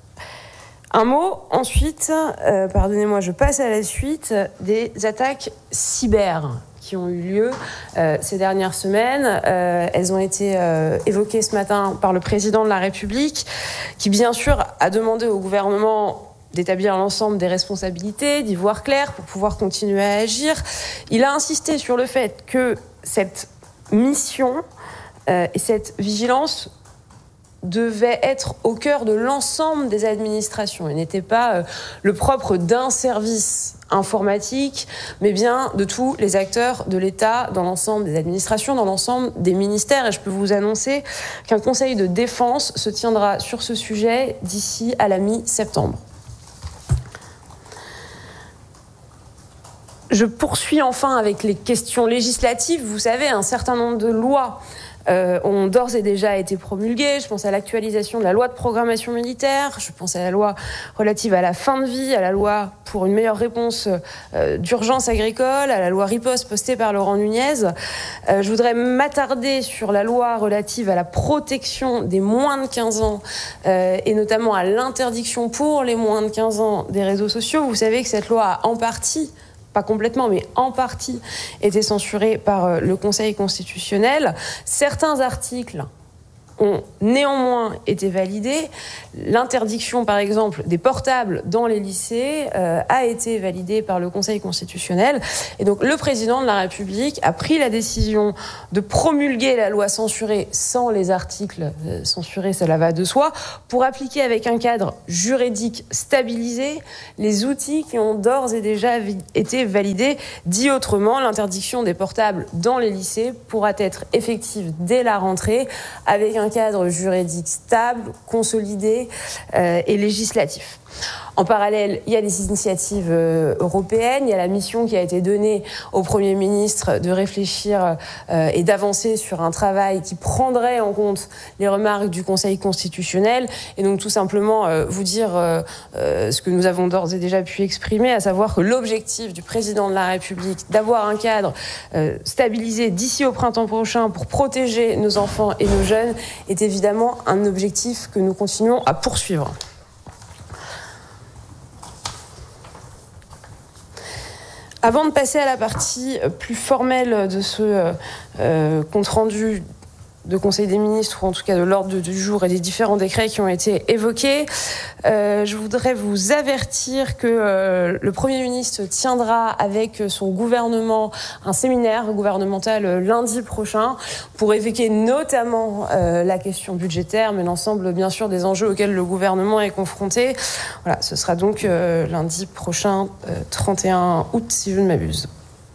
Un mot, ensuite, euh, pardonnez-moi, je passe à la suite, des attaques cyber qui ont eu lieu euh, ces dernières semaines. Euh, elles ont été euh, évoquées ce matin par le président de la République, qui bien sûr a demandé au gouvernement d'établir l'ensemble des responsabilités, d'y voir clair pour pouvoir continuer à agir. Il a insisté sur le fait que cette mission euh, et cette vigilance devait être au cœur de l'ensemble des administrations. Il n'était pas euh, le propre d'un service informatique, mais bien de tous les acteurs de l'État, dans l'ensemble des administrations, dans l'ensemble des ministères. Et je peux vous annoncer qu'un conseil de défense se tiendra sur ce sujet d'ici à la mi-septembre. Je poursuis enfin avec les questions législatives. Vous savez, un certain nombre de lois euh, ont d'ores et déjà été promulguées. Je pense à l'actualisation de la loi de programmation militaire, je pense à la loi relative à la fin de vie, à la loi pour une meilleure réponse euh, d'urgence agricole, à la loi riposte postée par Laurent Nunez. Euh, je voudrais m'attarder sur la loi relative à la protection des moins de quinze ans euh, et notamment à l'interdiction pour les moins de quinze ans des réseaux sociaux. Vous savez que cette loi a en partie, pas complètement, mais en partie, été censurée par le Conseil constitutionnel. Certains articles ont néanmoins été validés. L'interdiction, par exemple, des portables dans les lycées euh, a été validée par le Conseil constitutionnel. Et donc, le président de la République a pris la décision de promulguer la loi censurée sans les articles euh, censurés, cela va de soi, pour appliquer avec un cadre juridique stabilisé les outils qui ont d'ores et déjà vi- été validés. Dit autrement, l'interdiction des portables dans les lycées pourra être effective dès la rentrée avec un un cadre juridique stable, consolidé euh, et législatif. En parallèle, il y a des initiatives euh, européennes, il y a la mission qui a été donnée au Premier ministre de réfléchir euh, et d'avancer sur un travail qui prendrait en compte les remarques du Conseil constitutionnel. Et donc tout simplement euh, vous dire euh, euh, ce que nous avons d'ores et déjà pu exprimer, à savoir que l'objectif du président de la République d'avoir un cadre euh, stabilisé d'ici au printemps prochain pour protéger nos enfants et nos jeunes est évidemment un objectif que nous continuons à poursuivre. Avant de passer à la partie plus formelle de ce euh, compte-rendu de Conseil des ministres, ou en tout cas de l'ordre du jour et des différents décrets qui ont été évoqués, euh, je voudrais vous avertir que euh, le Premier ministre tiendra avec son gouvernement un séminaire gouvernemental lundi prochain pour évoquer notamment euh, la question budgétaire, mais l'ensemble bien sûr des enjeux auxquels le gouvernement est confronté. Voilà, ce sera donc euh, lundi prochain, euh, trente et un août si je ne m'abuse.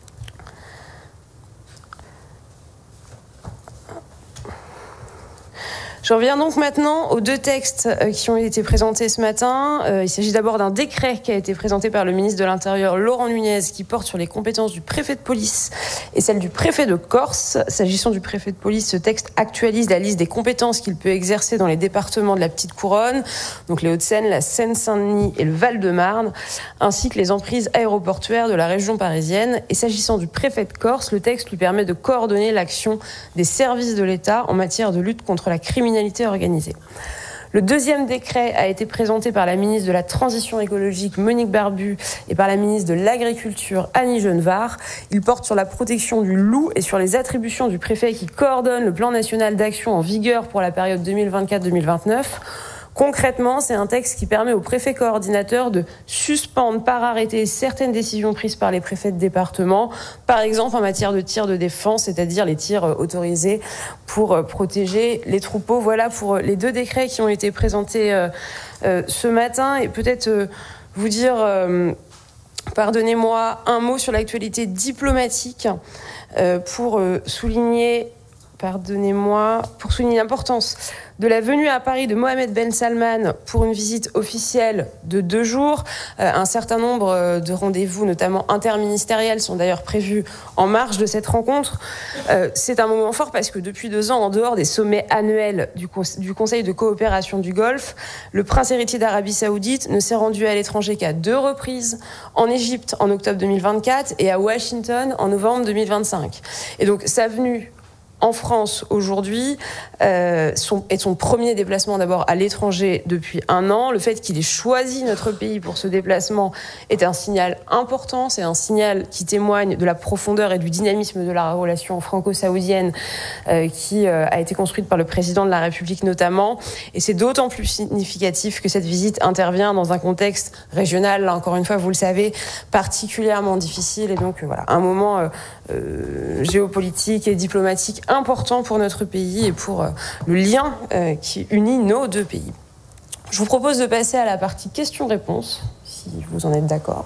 Je reviens donc maintenant aux deux textes qui ont été présentés ce matin. Il s'agit d'abord d'un décret qui a été présenté par le ministre de l'Intérieur, Laurent Nunez, qui porte sur les compétences du préfet de police et celles du préfet de Corse. S'agissant du préfet de police, ce texte actualise la liste des compétences qu'il peut exercer dans les départements de la Petite Couronne, donc les Hauts-de-Seine, la Seine-Saint-Denis et le Val-de-Marne, ainsi que les emprises aéroportuaires de la région parisienne. Et s'agissant du préfet de Corse, le texte lui permet de coordonner l'action des services de l'État en matière de lutte contre la criminalité organisée. Le deuxième décret a été présenté par la ministre de la Transition écologique Monique Barbu et par la ministre de l'Agriculture Annie Genevard. Il porte sur la protection du loup et sur les attributions du préfet qui coordonne le plan national d'action en vigueur pour la période deux mille vingt-quatre deux mille vingt-neuf. Concrètement, c'est un texte qui permet aux préfets coordinateurs de suspendre par arrêté certaines décisions prises par les préfets de département, par exemple en matière de tirs de défense, c'est-à-dire les tirs autorisés pour protéger les troupeaux. Voilà pour les deux décrets qui ont été présentés euh, euh, ce matin. Et peut-être euh, vous dire, euh, pardonnez-moi, un mot sur l'actualité diplomatique euh, pour euh, souligner... Pardonnez-moi, pour souligner l'importance de la venue à Paris de Mohamed Ben Salman pour une visite officielle de deux jours. Euh, un certain nombre de rendez-vous, notamment interministériels, sont d'ailleurs prévus en marge de cette rencontre. Euh, c'est un moment fort parce que depuis deux ans, en dehors des sommets annuels du, con- du Conseil de coopération du Golfe, le prince héritier d'Arabie Saoudite ne s'est rendu à l'étranger qu'à deux reprises, en Égypte en octobre deux mille vingt-quatre et à Washington en novembre deux mille vingt-cinq. Et donc sa venue en France aujourd'hui euh, son, est son premier déplacement d'abord à l'étranger depuis un an. Le fait qu'il ait choisi notre pays pour ce déplacement est un signal important. C'est un signal qui témoigne de la profondeur et du dynamisme de la relation franco-saoudienne euh, qui euh, a été construite par le président de la République notamment. Et c'est d'autant plus significatif que cette visite intervient dans un contexte régional, là, encore une fois, vous le savez, particulièrement difficile. Et donc voilà, un moment euh, euh, géopolitique et diplomatique important pour notre pays et pour euh, le lien euh, qui unit nos deux pays. Je vous propose de passer à la partie questions-réponses, si vous en êtes d'accord.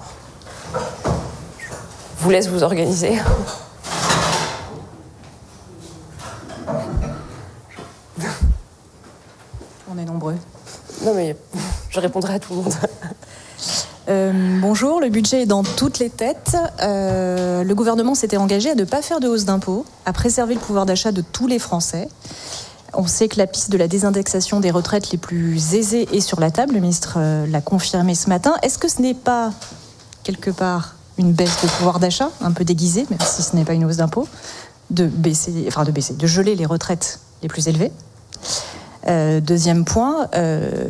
Je vous laisse vous organiser. On est nombreux. Non mais je répondrai à tout le monde. Euh, bonjour, le budget est dans toutes les têtes. Euh, le gouvernement s'était engagé à ne pas faire de hausse d'impôts, à préserver le pouvoir d'achat de tous les Français. On sait que la piste de la désindexation des retraites les plus aisées est sur la table. Le ministre euh, l'a confirmé ce matin. Est-ce que ce n'est pas, quelque part, une baisse de pouvoir d'achat, un peu déguisée, même si ce n'est pas une hausse d'impôts, de baisser, enfin de baisser, de geler les retraites les plus élevées? Euh, deuxième point, euh,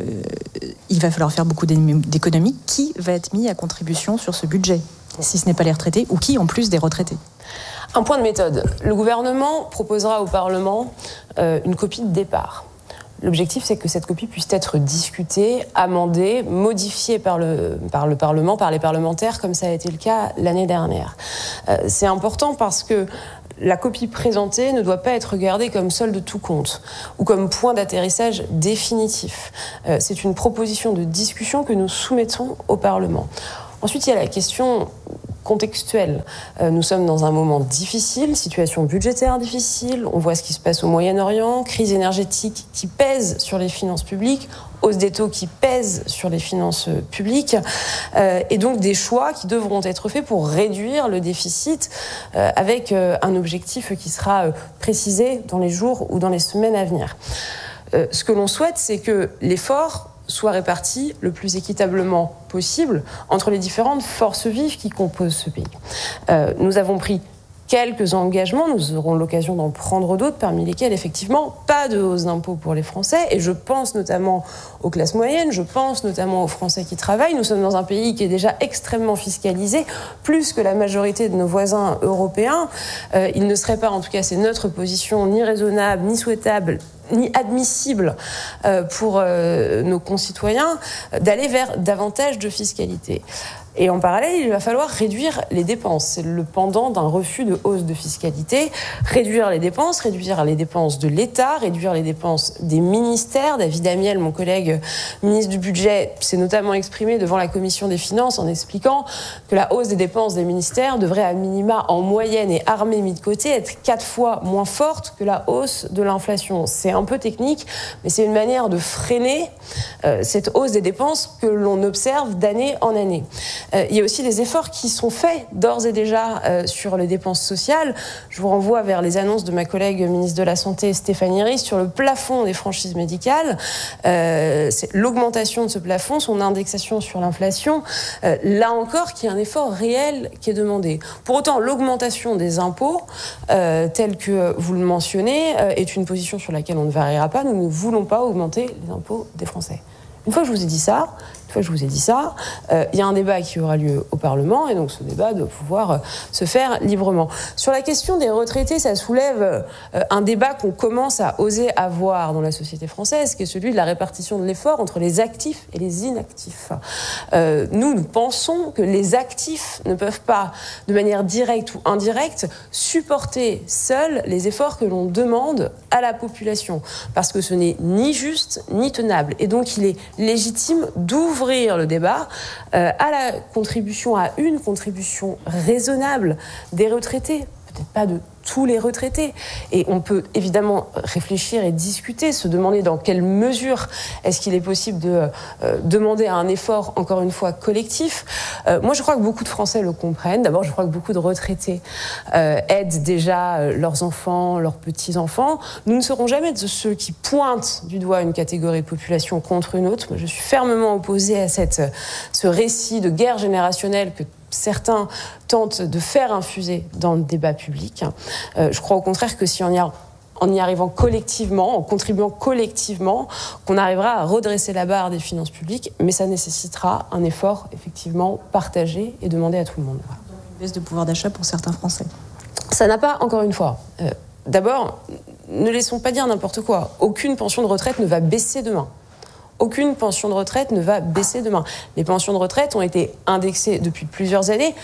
il va falloir faire beaucoup d'économies. Qui va être mis à contribution sur ce budget, si ce n'est pas les retraités, ou qui en plus des retraités? Un point de méthode. Le gouvernement proposera au Parlement euh, une copie de départ. L'objectif, c'est que cette copie puisse être discutée, amendée, modifiée par le, par le Parlement, par les parlementaires, comme ça a été le cas l'année dernière. Euh, c'est important parce que la copie présentée ne doit pas être regardée comme solde de tout compte ou comme point d'atterrissage définitif. Euh, c'est une proposition de discussion que nous soumettons au Parlement. Ensuite, il y a la question contextuelle. Euh, nous sommes dans un moment difficile, situation budgétaire difficile, on voit ce qui se passe au Moyen-Orient, crise énergétique qui pèse sur les finances publiques, hausse des taux qui pèse sur les finances publiques, euh, et donc des choix qui devront être faits pour réduire le déficit euh, avec euh, un objectif qui sera euh, précisé dans les jours ou dans les semaines à venir. Euh, ce que l'on souhaite, c'est que l'effort soit réparti le plus équitablement possible entre les différentes forces vives qui composent ce pays. Euh, nous avons pris quelques engagements, nous aurons l'occasion d'en prendre d'autres, parmi lesquels, effectivement, pas de hausse d'impôts pour les Français, et je pense notamment aux classes moyennes, je pense notamment aux Français qui travaillent. Nous sommes dans un pays qui est déjà extrêmement fiscalisé, plus que la majorité de nos voisins européens. Euh, il ne serait pas, en tout cas, c'est notre position, ni raisonnable, ni souhaitable, ni admissible euh, pour euh, nos concitoyens d'aller vers davantage de fiscalité. Et en parallèle, il va falloir réduire les dépenses. C'est le pendant d'un refus de hausse de fiscalité. Réduire les dépenses, réduire les dépenses de l'État, réduire les dépenses des ministères. David Amiel, mon collègue ministre du Budget, s'est notamment exprimé devant la Commission des Finances en expliquant que la hausse des dépenses des ministères devrait à minima, en moyenne et armée mis de côté, être quatre fois moins forte que la hausse de l'inflation. C'est un peu technique, mais c'est une manière de freiner euh, cette hausse des dépenses que l'on observe d'année en année. Euh, il y a aussi des efforts qui sont faits d'ores et déjà euh, sur les dépenses sociales. Je vous renvoie vers les annonces de ma collègue ministre de la Santé, Stéphanie Ries, sur le plafond des franchises médicales. Euh, c'est l'augmentation de ce plafond, son indexation sur l'inflation. Euh, là encore, qu'il y a un effort réel qui est demandé. Pour autant, l'augmentation des impôts, euh, telle que vous le mentionnez, euh, est une position sur laquelle on ne variera pas. Nous ne voulons pas augmenter les impôts des Français. Une fois que je vous ai dit ça, une fois que je vous ai dit ça, euh, il y a un débat qui aura lieu au Parlement, et donc ce débat doit pouvoir euh, se faire librement. Sur la question des retraités, ça soulève euh, un débat qu'on commence à oser avoir dans la société française, qui est celui de la répartition de l'effort entre les actifs et les inactifs. Euh, nous, nous pensons que les actifs ne peuvent pas, de manière directe ou indirecte, supporter seuls les efforts que l'on demande à la population, parce que ce n'est ni juste ni tenable. Et donc il est légitime d'ouvrir le débat euh, à la contribution, à une contribution raisonnable des retraités, peut-être pas de tous les retraités. Et on peut évidemment réfléchir et discuter, se demander dans quelle mesure est-ce qu'il est possible de euh, demander un effort, encore une fois, collectif. Euh, moi, je crois que beaucoup de Français le comprennent. D'abord, je crois que beaucoup de retraités euh, aident déjà euh, leurs enfants, leurs petits-enfants. Nous ne serons jamais de ceux qui pointent du doigt une catégorie de population contre une autre. Moi, je suis fermement opposée à cette, ce récit de guerre générationnelle que certains tentent de faire infuser dans le débat public. Euh, je crois au contraire que si on y a en y arrivant collectivement, en contribuant collectivement, qu'on arrivera à redresser la barre des finances publiques, mais ça nécessitera un effort effectivement partagé et demandé à tout le monde. Voilà. Donc une baisse de pouvoir d'achat pour certains Français. Ça n'a pas, encore une fois, euh, d'abord, ne laissons pas dire n'importe quoi. Aucune pension de retraite ne va baisser demain. Aucune pension de retraite ne va baisser demain. Les pensions de retraite ont été indexées depuis plusieurs années,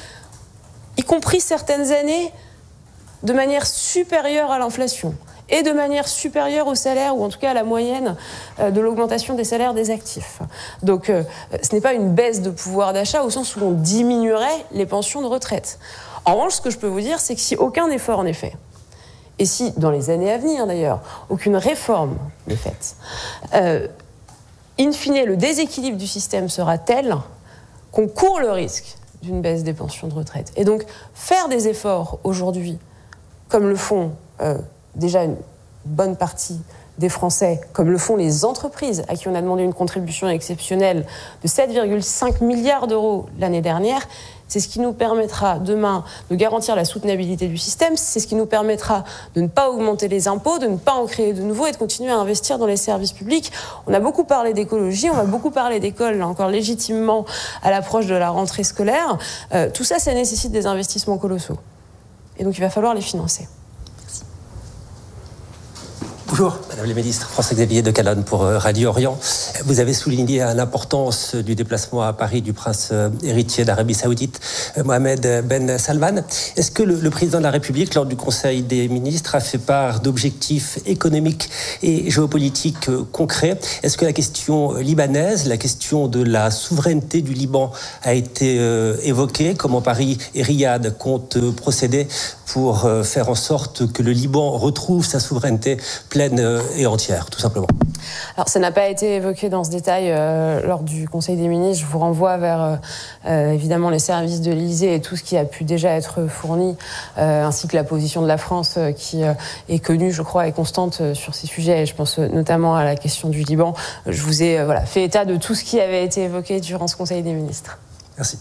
y compris certaines années de manière supérieure à l'inflation et de manière supérieure au salaire, ou en tout cas à la moyenne de l'augmentation des salaires des actifs. Donc euh, ce n'est pas une baisse de pouvoir d'achat au sens où on diminuerait les pensions de retraite. En revanche, ce que je peux vous dire, c'est que si aucun effort n'est fait, et si, dans les années à venir d'ailleurs, aucune réforme n'est faite, euh, in fine, le déséquilibre du système sera tel qu'on court le risque d'une baisse des pensions de retraite. Et donc, faire des efforts aujourd'hui, comme le font euh, déjà une bonne partie des Français, comme le font les entreprises, à qui on a demandé une contribution exceptionnelle de sept virgule cinq milliards d'euros l'année dernière, c'est ce qui nous permettra demain de garantir la soutenabilité du système, c'est ce qui nous permettra de ne pas augmenter les impôts, de ne pas en créer de nouveaux et de continuer à investir dans les services publics. On a beaucoup parlé d'écologie, on a beaucoup parlé d'école, là encore légitimement, à l'approche de la rentrée scolaire. Euh, tout ça, ça nécessite des investissements colossaux. Et donc il va falloir les financer. Bonjour, Madame la Ministre, François-Xavier de Calonne pour Radio Orient. Vous avez souligné l'importance du déplacement à Paris du prince héritier d'Arabie Saoudite, Mohamed Ben Salman. Est-ce que le, le président de la République, lors du Conseil des ministres, a fait part d'objectifs économiques et géopolitiques concrets? Est-ce que la question libanaise, la question de la souveraineté du Liban a été euh, évoquée? Comment Paris et Riyad comptent procéder pour euh, faire en sorte que le Liban retrouve sa souveraineté pleine et entière, tout simplement? Alors, ça n'a pas été évoqué dans ce détail euh, lors du Conseil des ministres. Je vous renvoie vers, euh, évidemment, les services de l'Élysée et tout ce qui a pu déjà être fourni, euh, ainsi que la position de la France euh, qui euh, est connue, je crois, et constante euh, sur ces sujets. Et je pense euh, notamment à la question du Liban. Je vous ai euh, voilà, fait état de tout ce qui avait été évoqué durant ce Conseil des ministres. Merci.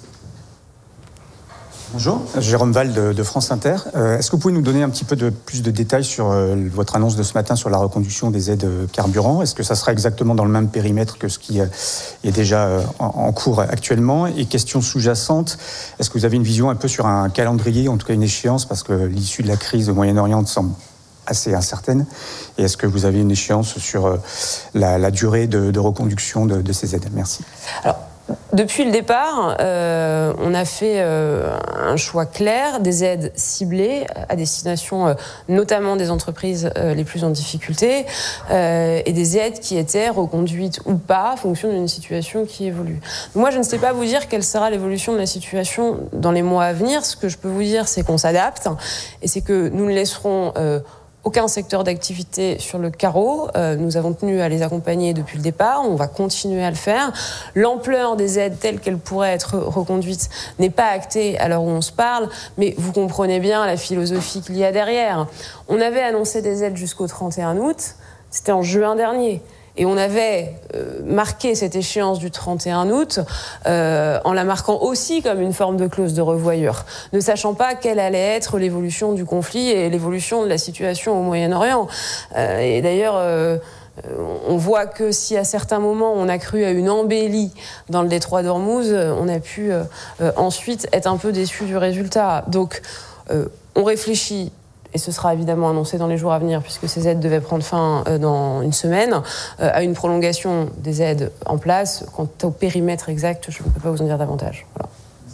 Bonjour, Jérôme Val de, de France Inter. Euh, est-ce que vous pouvez nous donner un petit peu de plus de détails sur euh, votre annonce de ce matin sur la reconduction des aides carburant? Est-ce que ça sera exactement dans le même périmètre que ce qui euh, est déjà euh, en, en cours actuellement? Et question sous-jacente, est-ce que vous avez une vision un peu sur un calendrier, en tout cas une échéance, parce que l'issue de la crise au Moyen-Orient semble assez incertaine. Et est-ce que vous avez une échéance sur euh, la, la durée de, de reconduction de, de ces aides? Merci. Alors, depuis le départ, euh, on a fait euh, un choix clair, des aides ciblées à destination euh, notamment des entreprises euh, les plus en difficulté euh, et des aides qui étaient reconduites ou pas en fonction d'une situation qui évolue. Moi, je ne sais pas vous dire quelle sera l'évolution de la situation dans les mois à venir. Ce que je peux vous dire, c'est qu'on s'adapte et c'est que nous ne laisserons euh, aucun secteur d'activité sur le carreau. Euh, nous avons tenu à les accompagner depuis le départ. On va continuer à le faire. L'ampleur des aides telles qu'elles pourraient être reconduites n'est pas actée à l'heure où on se parle, mais vous comprenez bien la philosophie qu'il y a derrière. On avait annoncé des aides jusqu'au trente et un août. C'était en juin dernier. Et on avait euh, marqué cette échéance du trente et un août euh, en la marquant aussi comme une forme de clause de revoyure, ne sachant pas quelle allait être l'évolution du conflit et l'évolution de la situation au Moyen-Orient. Euh, et d'ailleurs, euh, on voit que si à certains moments on a cru à une embellie dans le détroit d'Ormuz, on a pu euh, euh, ensuite être un peu déçu du résultat. Donc, euh, on réfléchit. Et ce sera évidemment annoncé dans les jours à venir, puisque ces aides devaient prendre fin euh, dans une semaine, euh, à une prolongation des aides en place. Quant au périmètre exact, je ne peux pas vous en dire davantage. Voilà.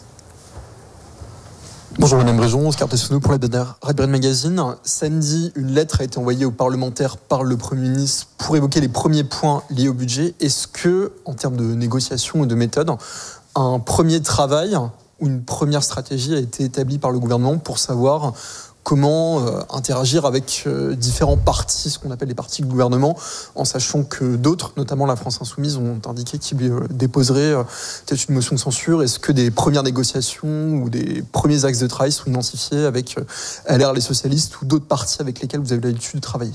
Bonjour Madame Bréjon, Oscar Pessono pour la Red Bread Magazine. Samedi, une lettre a été envoyée aux parlementaires par le Premier ministre pour évoquer les premiers points liés au budget. Est-ce que, en termes de négociation et de méthode, un premier travail ou une première stratégie a été établie par le gouvernement pour savoir comment euh, interagir avec euh, différents partis, ce qu'on appelle les partis de gouvernement, en sachant que d'autres, notamment la France Insoumise, ont indiqué qu'ils euh, déposeraient euh, peut-être une motion de censure. Est-ce que des premières négociations ou des premiers axes de travail sont identifiés avec euh, L R, les socialistes ou d'autres partis avec lesquels vous avez l'habitude de travailler?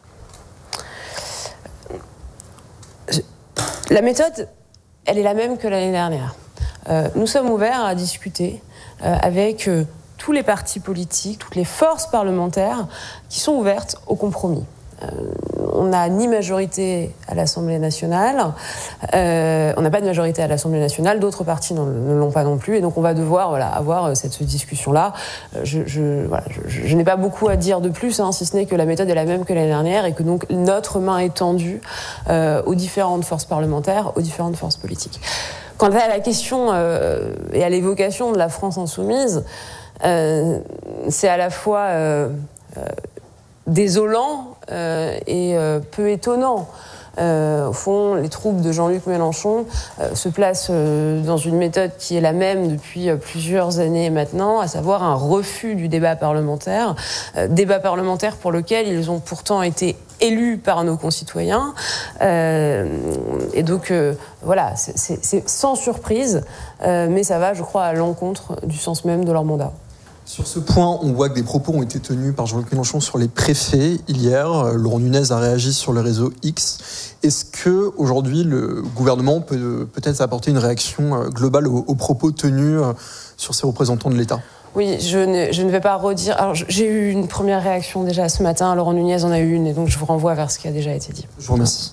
La méthode, elle est la même que l'année dernière. Euh, nous sommes ouverts à discuter euh, avec euh, tous les partis politiques, toutes les forces parlementaires qui sont ouvertes au compromis. Euh, on n'a ni majorité à l'Assemblée nationale, euh, on n'a pas de majorité à l'Assemblée nationale, d'autres partis ne l'ont pas non plus, et donc on va devoir voilà, avoir cette discussion-là. Je, je, voilà, je, je n'ai pas beaucoup à dire de plus, hein, si ce n'est que la méthode est la même que l'année dernière, et que donc notre main est tendue euh, aux différentes forces parlementaires, aux différentes forces politiques. Quant à la question euh, et à l'évocation de la France insoumise, Euh, c'est à la fois euh, euh, désolant euh, et euh, peu étonnant. Euh, au fond, les troupes de Jean-Luc Mélenchon euh, se placent euh, dans une méthode qui est la même depuis euh, plusieurs années maintenant, à savoir un refus du débat parlementaire, euh, débat parlementaire pour lequel ils ont pourtant été élus par nos concitoyens. Euh, et donc, euh, voilà, c'est, c'est, c'est sans surprise, euh, mais ça va, je crois, à l'encontre du sens même de leur mandat. Sur ce point, on voit que des propos ont été tenus par Jean-Luc Mélenchon sur les préfets hier. Laurent Nunez a réagi sur le réseau X. Est-ce que aujourd'hui le gouvernement peut peut-être apporter une réaction globale aux, aux propos tenus sur ces représentants de l'État ? Oui, je ne, je ne vais pas redire. Alors, j'ai eu une première réaction déjà ce matin. Laurent Nunez en a eu une, et donc je vous renvoie vers ce qui a déjà été dit. Je vous remercie.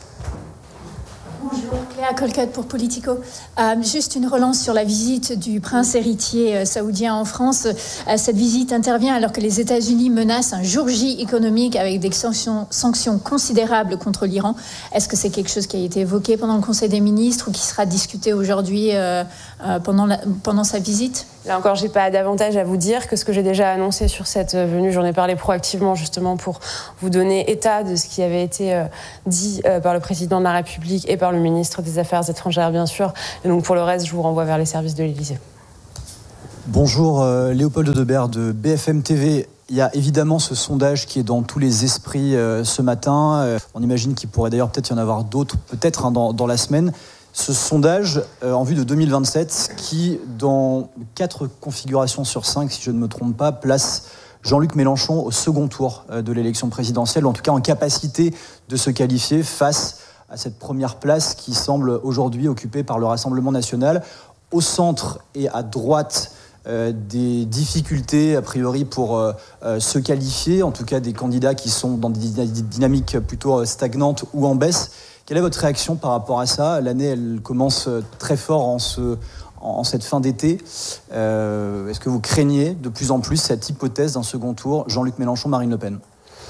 Bonjour, Cléa Colcotte pour Politico. Euh, juste une relance sur la visite du prince héritier euh, saoudien en France. Euh, cette visite intervient alors que les États-Unis menacent un jour J économique avec des sanctions, sanctions considérables contre l'Iran. Est-ce que c'est quelque chose qui a été évoqué pendant le Conseil des ministres ou qui sera discuté aujourd'hui euh, euh, pendant, la, pendant sa visite ? Là encore, j'ai pas davantage à vous dire que ce que j'ai déjà annoncé sur cette venue. J'en ai parlé proactivement justement pour vous donner état de ce qui avait été euh, dit euh, par le président de la République et par le ministre des Affaires étrangères, bien sûr. Et donc pour le reste, je vous renvoie vers les services de l'Élysée. Bonjour, euh, Léopold Debert de B F M T V. Il y a évidemment ce sondage qui est dans tous les esprits euh, ce matin. Euh, on imagine qu'il pourrait d'ailleurs peut-être y en avoir d'autres, peut-être hein, dans, dans la semaine. Ce sondage euh, en vue de deux mille vingt-sept qui, dans quatre configurations sur cinq, si je ne me trompe pas, place Jean-Luc Mélenchon au second tour euh, de l'élection présidentielle, en tout cas en capacité de se qualifier face à cette première place qui semble aujourd'hui occupée par le Rassemblement national. Au centre et à droite, euh, des difficultés a priori pour euh, euh, se qualifier, en tout cas des candidats qui sont dans des dynamiques plutôt stagnantes ou en baisse. Quelle est votre réaction par rapport à ça ? L'année, elle commence très fort en, ce, en cette fin d'été. Euh, est-ce que vous craignez de plus en plus cette hypothèse d'un second tour, Jean-Luc Mélenchon, Marine Le Pen ?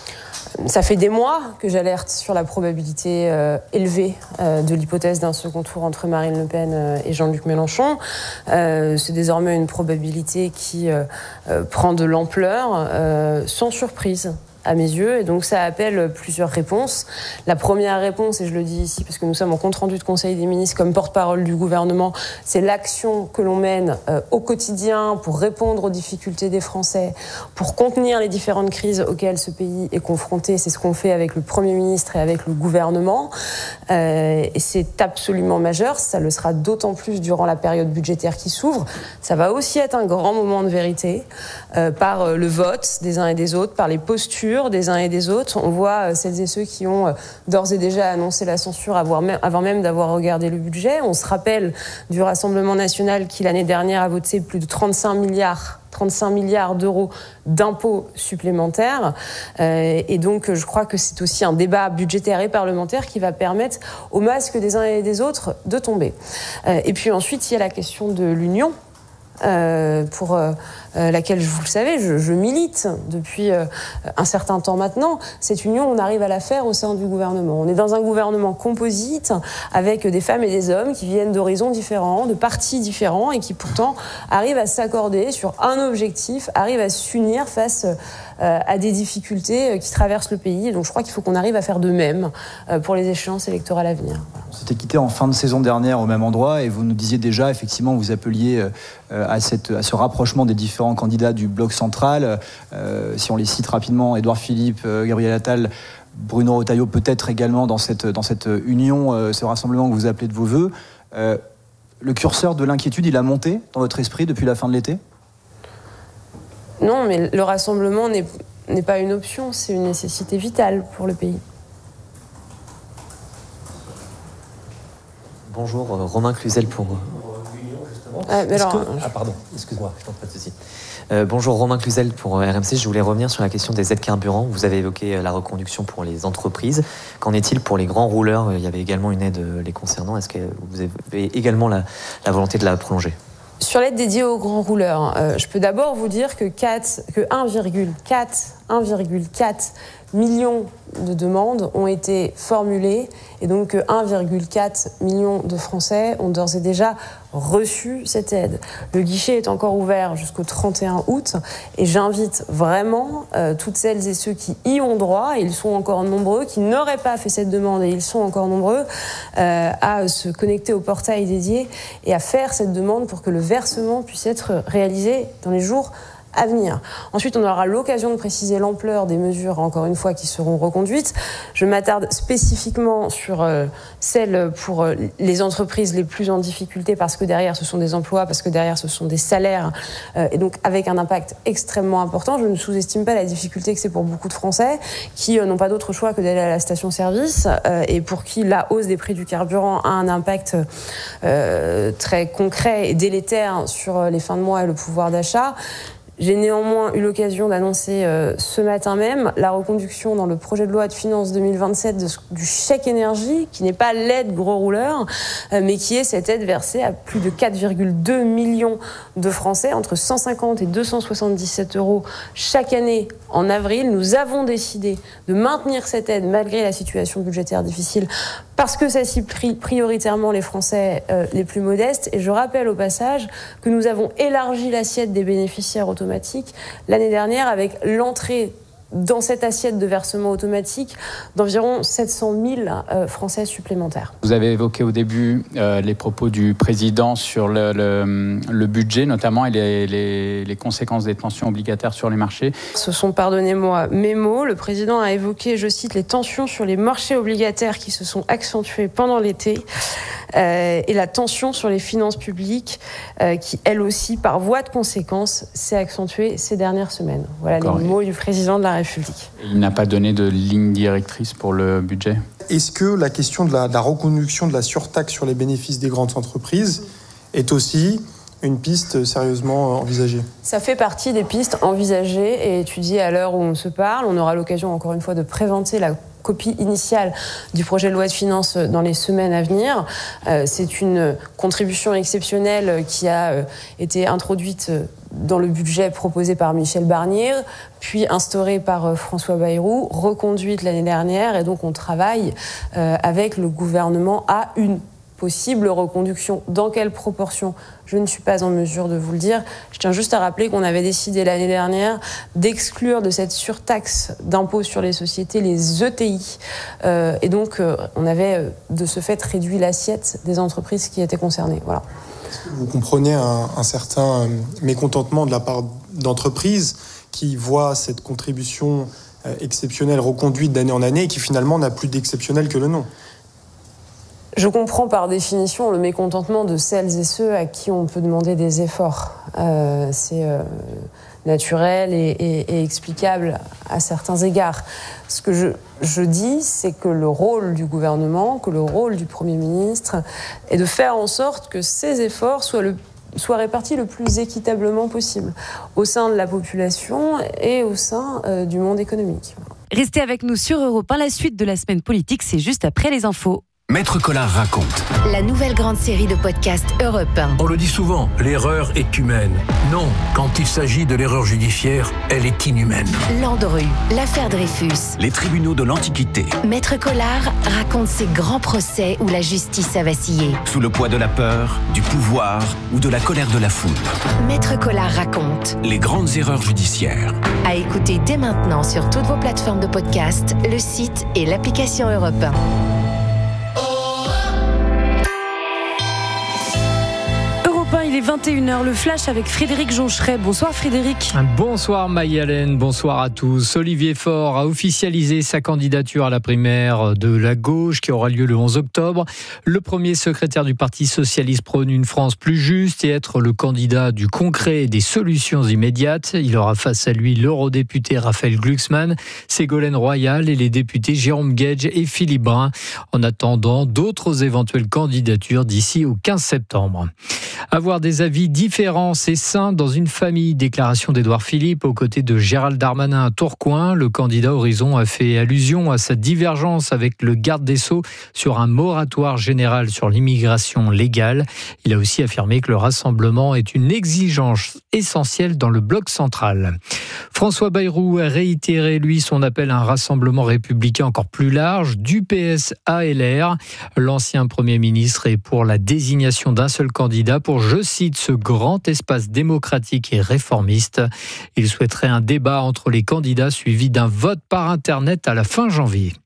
Ça fait des mois que j'alerte sur la probabilité euh, élevée euh, de l'hypothèse d'un second tour entre Marine Le Pen euh, et Jean-Luc Mélenchon. Euh, c'est désormais une probabilité qui euh, euh, prend de l'ampleur, euh, sans surprise à mes yeux, et donc ça appelle plusieurs réponses. La première réponse, et je le dis ici parce que nous sommes en compte-rendu de Conseil des ministres comme porte-parole du gouvernement, c'est l'action que l'on mène euh, au quotidien pour répondre aux difficultés des Français, pour contenir les différentes crises auxquelles ce pays est confronté. C'est ce qu'on fait avec le Premier ministre et avec le gouvernement, euh, et c'est absolument majeur. Ça le sera d'autant plus durant la période budgétaire qui s'ouvre. Ça va aussi être un grand moment de vérité euh, par le vote des uns et des autres, par les postures des uns et des autres. On voit celles et ceux qui ont d'ores et déjà annoncé la censure avant même d'avoir regardé le budget. On se rappelle du Rassemblement national qui, l'année dernière, a voté plus de trente-cinq milliards d'euros d'impôts supplémentaires. Euh, et donc, je crois que c'est aussi un débat budgétaire et parlementaire qui va permettre au masque des uns et des autres de tomber. Euh, et puis ensuite, il y a la question de l'union. Euh, pour euh, laquelle, vous le savez, je, je milite depuis euh, un certain temps maintenant. Cette union, on arrive à la faire au sein du gouvernement. On est dans un gouvernement composite avec des femmes et des hommes qui viennent d'horizons différents, de partis différents et qui pourtant arrivent à s'accorder sur un objectif, arrivent à s'unir face euh, à des difficultés qui traversent le pays. Donc je crois qu'il faut qu'on arrive à faire de même euh, pour les échéances électorales à venir. Voilà. On s'était quitté en fin de saison dernière au même endroit et vous nous disiez déjà, effectivement, vous appeliez euh, à, cette, à ce rapprochement des différents candidats du bloc central. Euh, si on les cite rapidement, Édouard Philippe, euh, Gabriel Attal, Bruno Retailleau, peut-être également dans cette, dans cette union, euh, ce rassemblement que vous appelez de vos voeux. Euh, le curseur de l'inquiétude, il a monté dans votre esprit depuis la fin de l'été ? Non, mais le rassemblement n'est, n'est pas une option, c'est une nécessité vitale pour le pays. Bonjour, Romain Cluzel pour... Ah, mais alors, que... je... ah pardon, excuse-moi, je t'en prie, pas de souci. Euh, bonjour, Romain Cluzel pour R M C. Je voulais revenir sur la question des aides carburant. Vous avez évoqué la reconduction pour les entreprises. Qu'en est-il pour les grands rouleurs ? Il y avait également une aide les concernant. Est-ce que vous avez également la, la volonté de la prolonger ? Sur l'aide dédiée aux grands rouleurs, euh, je peux d'abord vous dire que, quatre, que un virgule quatre millions de demandes ont été formulées et donc que un virgule quatre million de Français ont d'ores et déjà reçu cette aide. Le guichet est encore ouvert jusqu'au trente et un août et j'invite vraiment euh, toutes celles et ceux qui y ont droit, et ils sont encore nombreux, qui n'auraient pas fait cette demande et ils sont encore nombreux, euh, à se connecter au portail dédié et à faire cette demande pour que le versement puisse être réalisé dans les jours à venir. Ensuite, on aura l'occasion de préciser l'ampleur des mesures, encore une fois, qui seront reconduites. Je m'attarde spécifiquement sur euh, celles pour euh, les entreprises les plus en difficulté, parce que derrière, ce sont des emplois, parce que derrière, ce sont des salaires, euh, et donc avec un impact extrêmement important. Je ne sous-estime pas la difficulté que c'est pour beaucoup de Français qui euh, n'ont pas d'autre choix que d'aller à la station-service, euh, et pour qui la hausse des prix du carburant a un impact euh, très concret et délétère sur les fins de mois et le pouvoir d'achat. J'ai néanmoins eu l'occasion d'annoncer euh, ce matin même la reconduction dans le projet de loi de finances deux mille vingt-sept de, du chèque énergie, qui n'est pas l'aide gros rouleur, euh, mais qui est cette aide versée à plus de quatre virgule deux millions de Français, entre cent cinquante et deux cent soixante-dix-sept euros chaque année en avril. Nous avons décidé de maintenir cette aide malgré la situation budgétaire difficile, parce que ça cible prioritairement les Français euh, les plus modestes. Et je rappelle au passage que nous avons élargi l'assiette des bénéficiaires automatiques l'année dernière, avec l'entrée dans cette assiette de versement automatique d'environ sept cent mille euh, Français supplémentaires. Vous avez évoqué au début euh, les propos du président sur le, le, le budget notamment et les, les, les conséquences des tensions obligataires sur les marchés. Ce sont, pardonnez-moi, mes mots. Le président a évoqué, je cite, les tensions sur les marchés obligataires qui se sont accentuées pendant l'été euh, et la tension sur les finances publiques euh, qui, elle aussi, par voie de conséquence, s'est accentuée ces dernières semaines. Voilà D'accord. les mots du président de la République. Il n'a pas donné de ligne directrice pour le budget. Est-ce que la question de la, de la reconduction de la surtaxe sur les bénéfices des grandes entreprises est aussi une piste sérieusement envisagée ? Ça fait partie des pistes envisagées et étudiées à l'heure où on se parle. On aura l'occasion, encore une fois, de présenter la copie initiale du projet de loi de finances dans les semaines à venir. Euh, c'est une contribution exceptionnelle qui a euh, été introduite dans le budget proposé par Michel Barnier, puis instaurée par euh, François Bayrou, reconduite l'année dernière, et donc on travaille euh, avec le gouvernement à une possible reconduction. Dans quelle proportion ? Je ne suis pas en mesure de vous le dire. Je tiens juste à rappeler qu'on avait décidé l'année dernière d'exclure de cette surtaxe d'impôt sur les sociétés les E T I. Euh, et donc, euh, on avait de ce fait réduit l'assiette des entreprises qui étaient concernées. Voilà. Vous comprenez un, un certain mécontentement de la part d'entreprises qui voient cette contribution exceptionnelle reconduite d'année en année et qui finalement n'a plus d'exceptionnel que le nom. Je comprends par définition le mécontentement de celles et ceux à qui on peut demander des efforts. Euh, c'est euh, naturel et, et, et explicable à certains égards. Ce que je, je dis, c'est que le rôle du gouvernement, que le rôle du Premier ministre est de faire en sorte que ces efforts soient, le, soient répartis le plus équitablement possible au sein de la population et au sein euh, du monde économique. Restez avec nous sur Europe un. La suite de la semaine politique, c'est juste après les infos. Maître Collard raconte. La nouvelle grande série de podcasts Europe un. On le dit souvent, l'erreur est humaine. Non, quand il s'agit de l'erreur judiciaire, elle est inhumaine. Landru, l'affaire Dreyfus. Les tribunaux de l'Antiquité. Maître Collard raconte ces grands procès où la justice a vacillé. Sous le poids de la peur, du pouvoir ou de la colère de la foule. Maître Collard raconte. Les grandes erreurs judiciaires. À écouter dès maintenant sur toutes vos plateformes de podcast, le site et l'application Europe un. Il est vingt et une heures, le flash avec Frédéric Joncheret. Bonsoir Frédéric. Bonsoir Maï-Hélène, bonsoir à tous. Olivier Faure a officialisé sa candidature à la primaire de la gauche qui aura lieu le onze octobre. Le premier secrétaire du Parti socialiste prône une France plus juste et être le candidat du concret et des solutions immédiates. Il aura face à lui l'eurodéputé Raphaël Glucksmann, Ségolène Royal et les députés Jérôme Guedj et Philippe Brun. En attendant d'autres éventuelles candidatures d'ici au quinze septembre. Avoir des avis différents, c'est sain dans une famille. Déclaration d'Édouard Philippe aux côtés de Gérald Darmanin à Tourcoing. Le candidat Horizon a fait allusion à sa divergence avec le garde des Sceaux sur un moratoire général sur l'immigration légale. Il a aussi affirmé que le rassemblement est une exigence essentielle dans le bloc central. François Bayrou a réitéré, lui, son appel à un rassemblement républicain encore plus large, du P S à L R. L'ancien Premier ministre est pour la désignation d'un seul candidat pour, je cite, ce grand espace démocratique et réformiste. Il souhaiterait un débat entre les candidats suivi d'un vote par Internet à la fin janvier.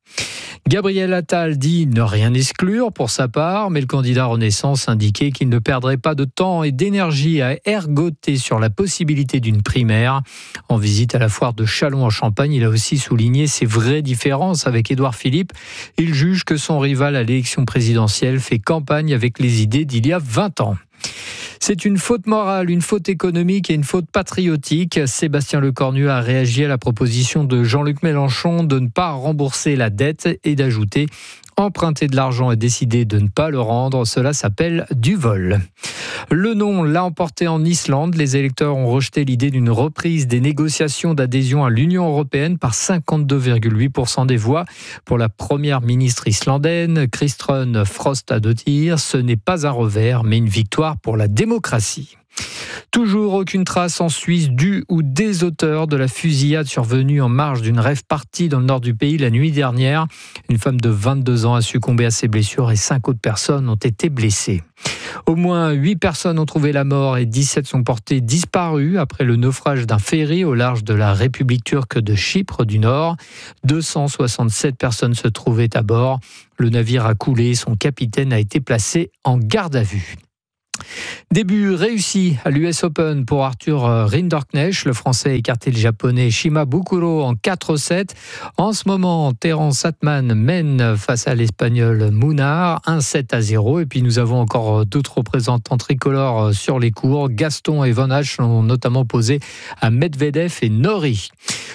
Gabriel Attal dit ne rien exclure pour sa part, mais le candidat Renaissance indiquait qu'il ne perdrait pas de temps et d'énergie à ergoter sur la possibilité d'une primaire. En visite à la foire de Châlons en Champagne, il a aussi souligné ses vraies différences avec Édouard Philippe. Il juge que son rival à l'élection présidentielle fait campagne avec les idées d'il y a vingt ans. C'est une faute morale, une faute économique et une faute patriotique. Sébastien Lecornu a réagi à la proposition de Jean-Luc Mélenchon de ne pas rembourser la dette et d'ajouter « emprunter de l'argent et décider de ne pas le rendre, cela s'appelle du vol ». Le non l'a emporté en Islande. Les électeurs ont rejeté l'idée d'une reprise des négociations d'adhésion à l'Union européenne par cinquante-deux virgule huit pour cent des voix. Pour la première ministre islandaise, Kristrún Frostadóttir, ce n'est pas un revers, mais une victoire pour la démocratie. Toujours aucune trace en Suisse du ou des auteurs de la fusillade survenue en marge d'une rave party dans le nord du pays la nuit dernière. Une femme de vingt-deux ans a succombé à ses blessures et cinq autres personnes ont été blessées. Au moins huit personnes ont trouvé la mort et dix-sept sont portées disparues après le naufrage d'un ferry au large de la République turque de Chypre du Nord. deux cent soixante-sept personnes se trouvaient à bord. Le navire a coulé, son capitaine a été placé en garde à vue. Début réussi à l'U S Open pour Arthur Rinderknecht. Le Français a écarté le Japonais Shima Bukuro en quatre sept. En ce moment, Terence Atman mène face à l'Espagnol Munar, un sept à zéro. Et puis nous avons encore d'autres représentants tricolores sur les cours. Gaston et Van Hache l'ont notamment posé à Medvedev et Norrie.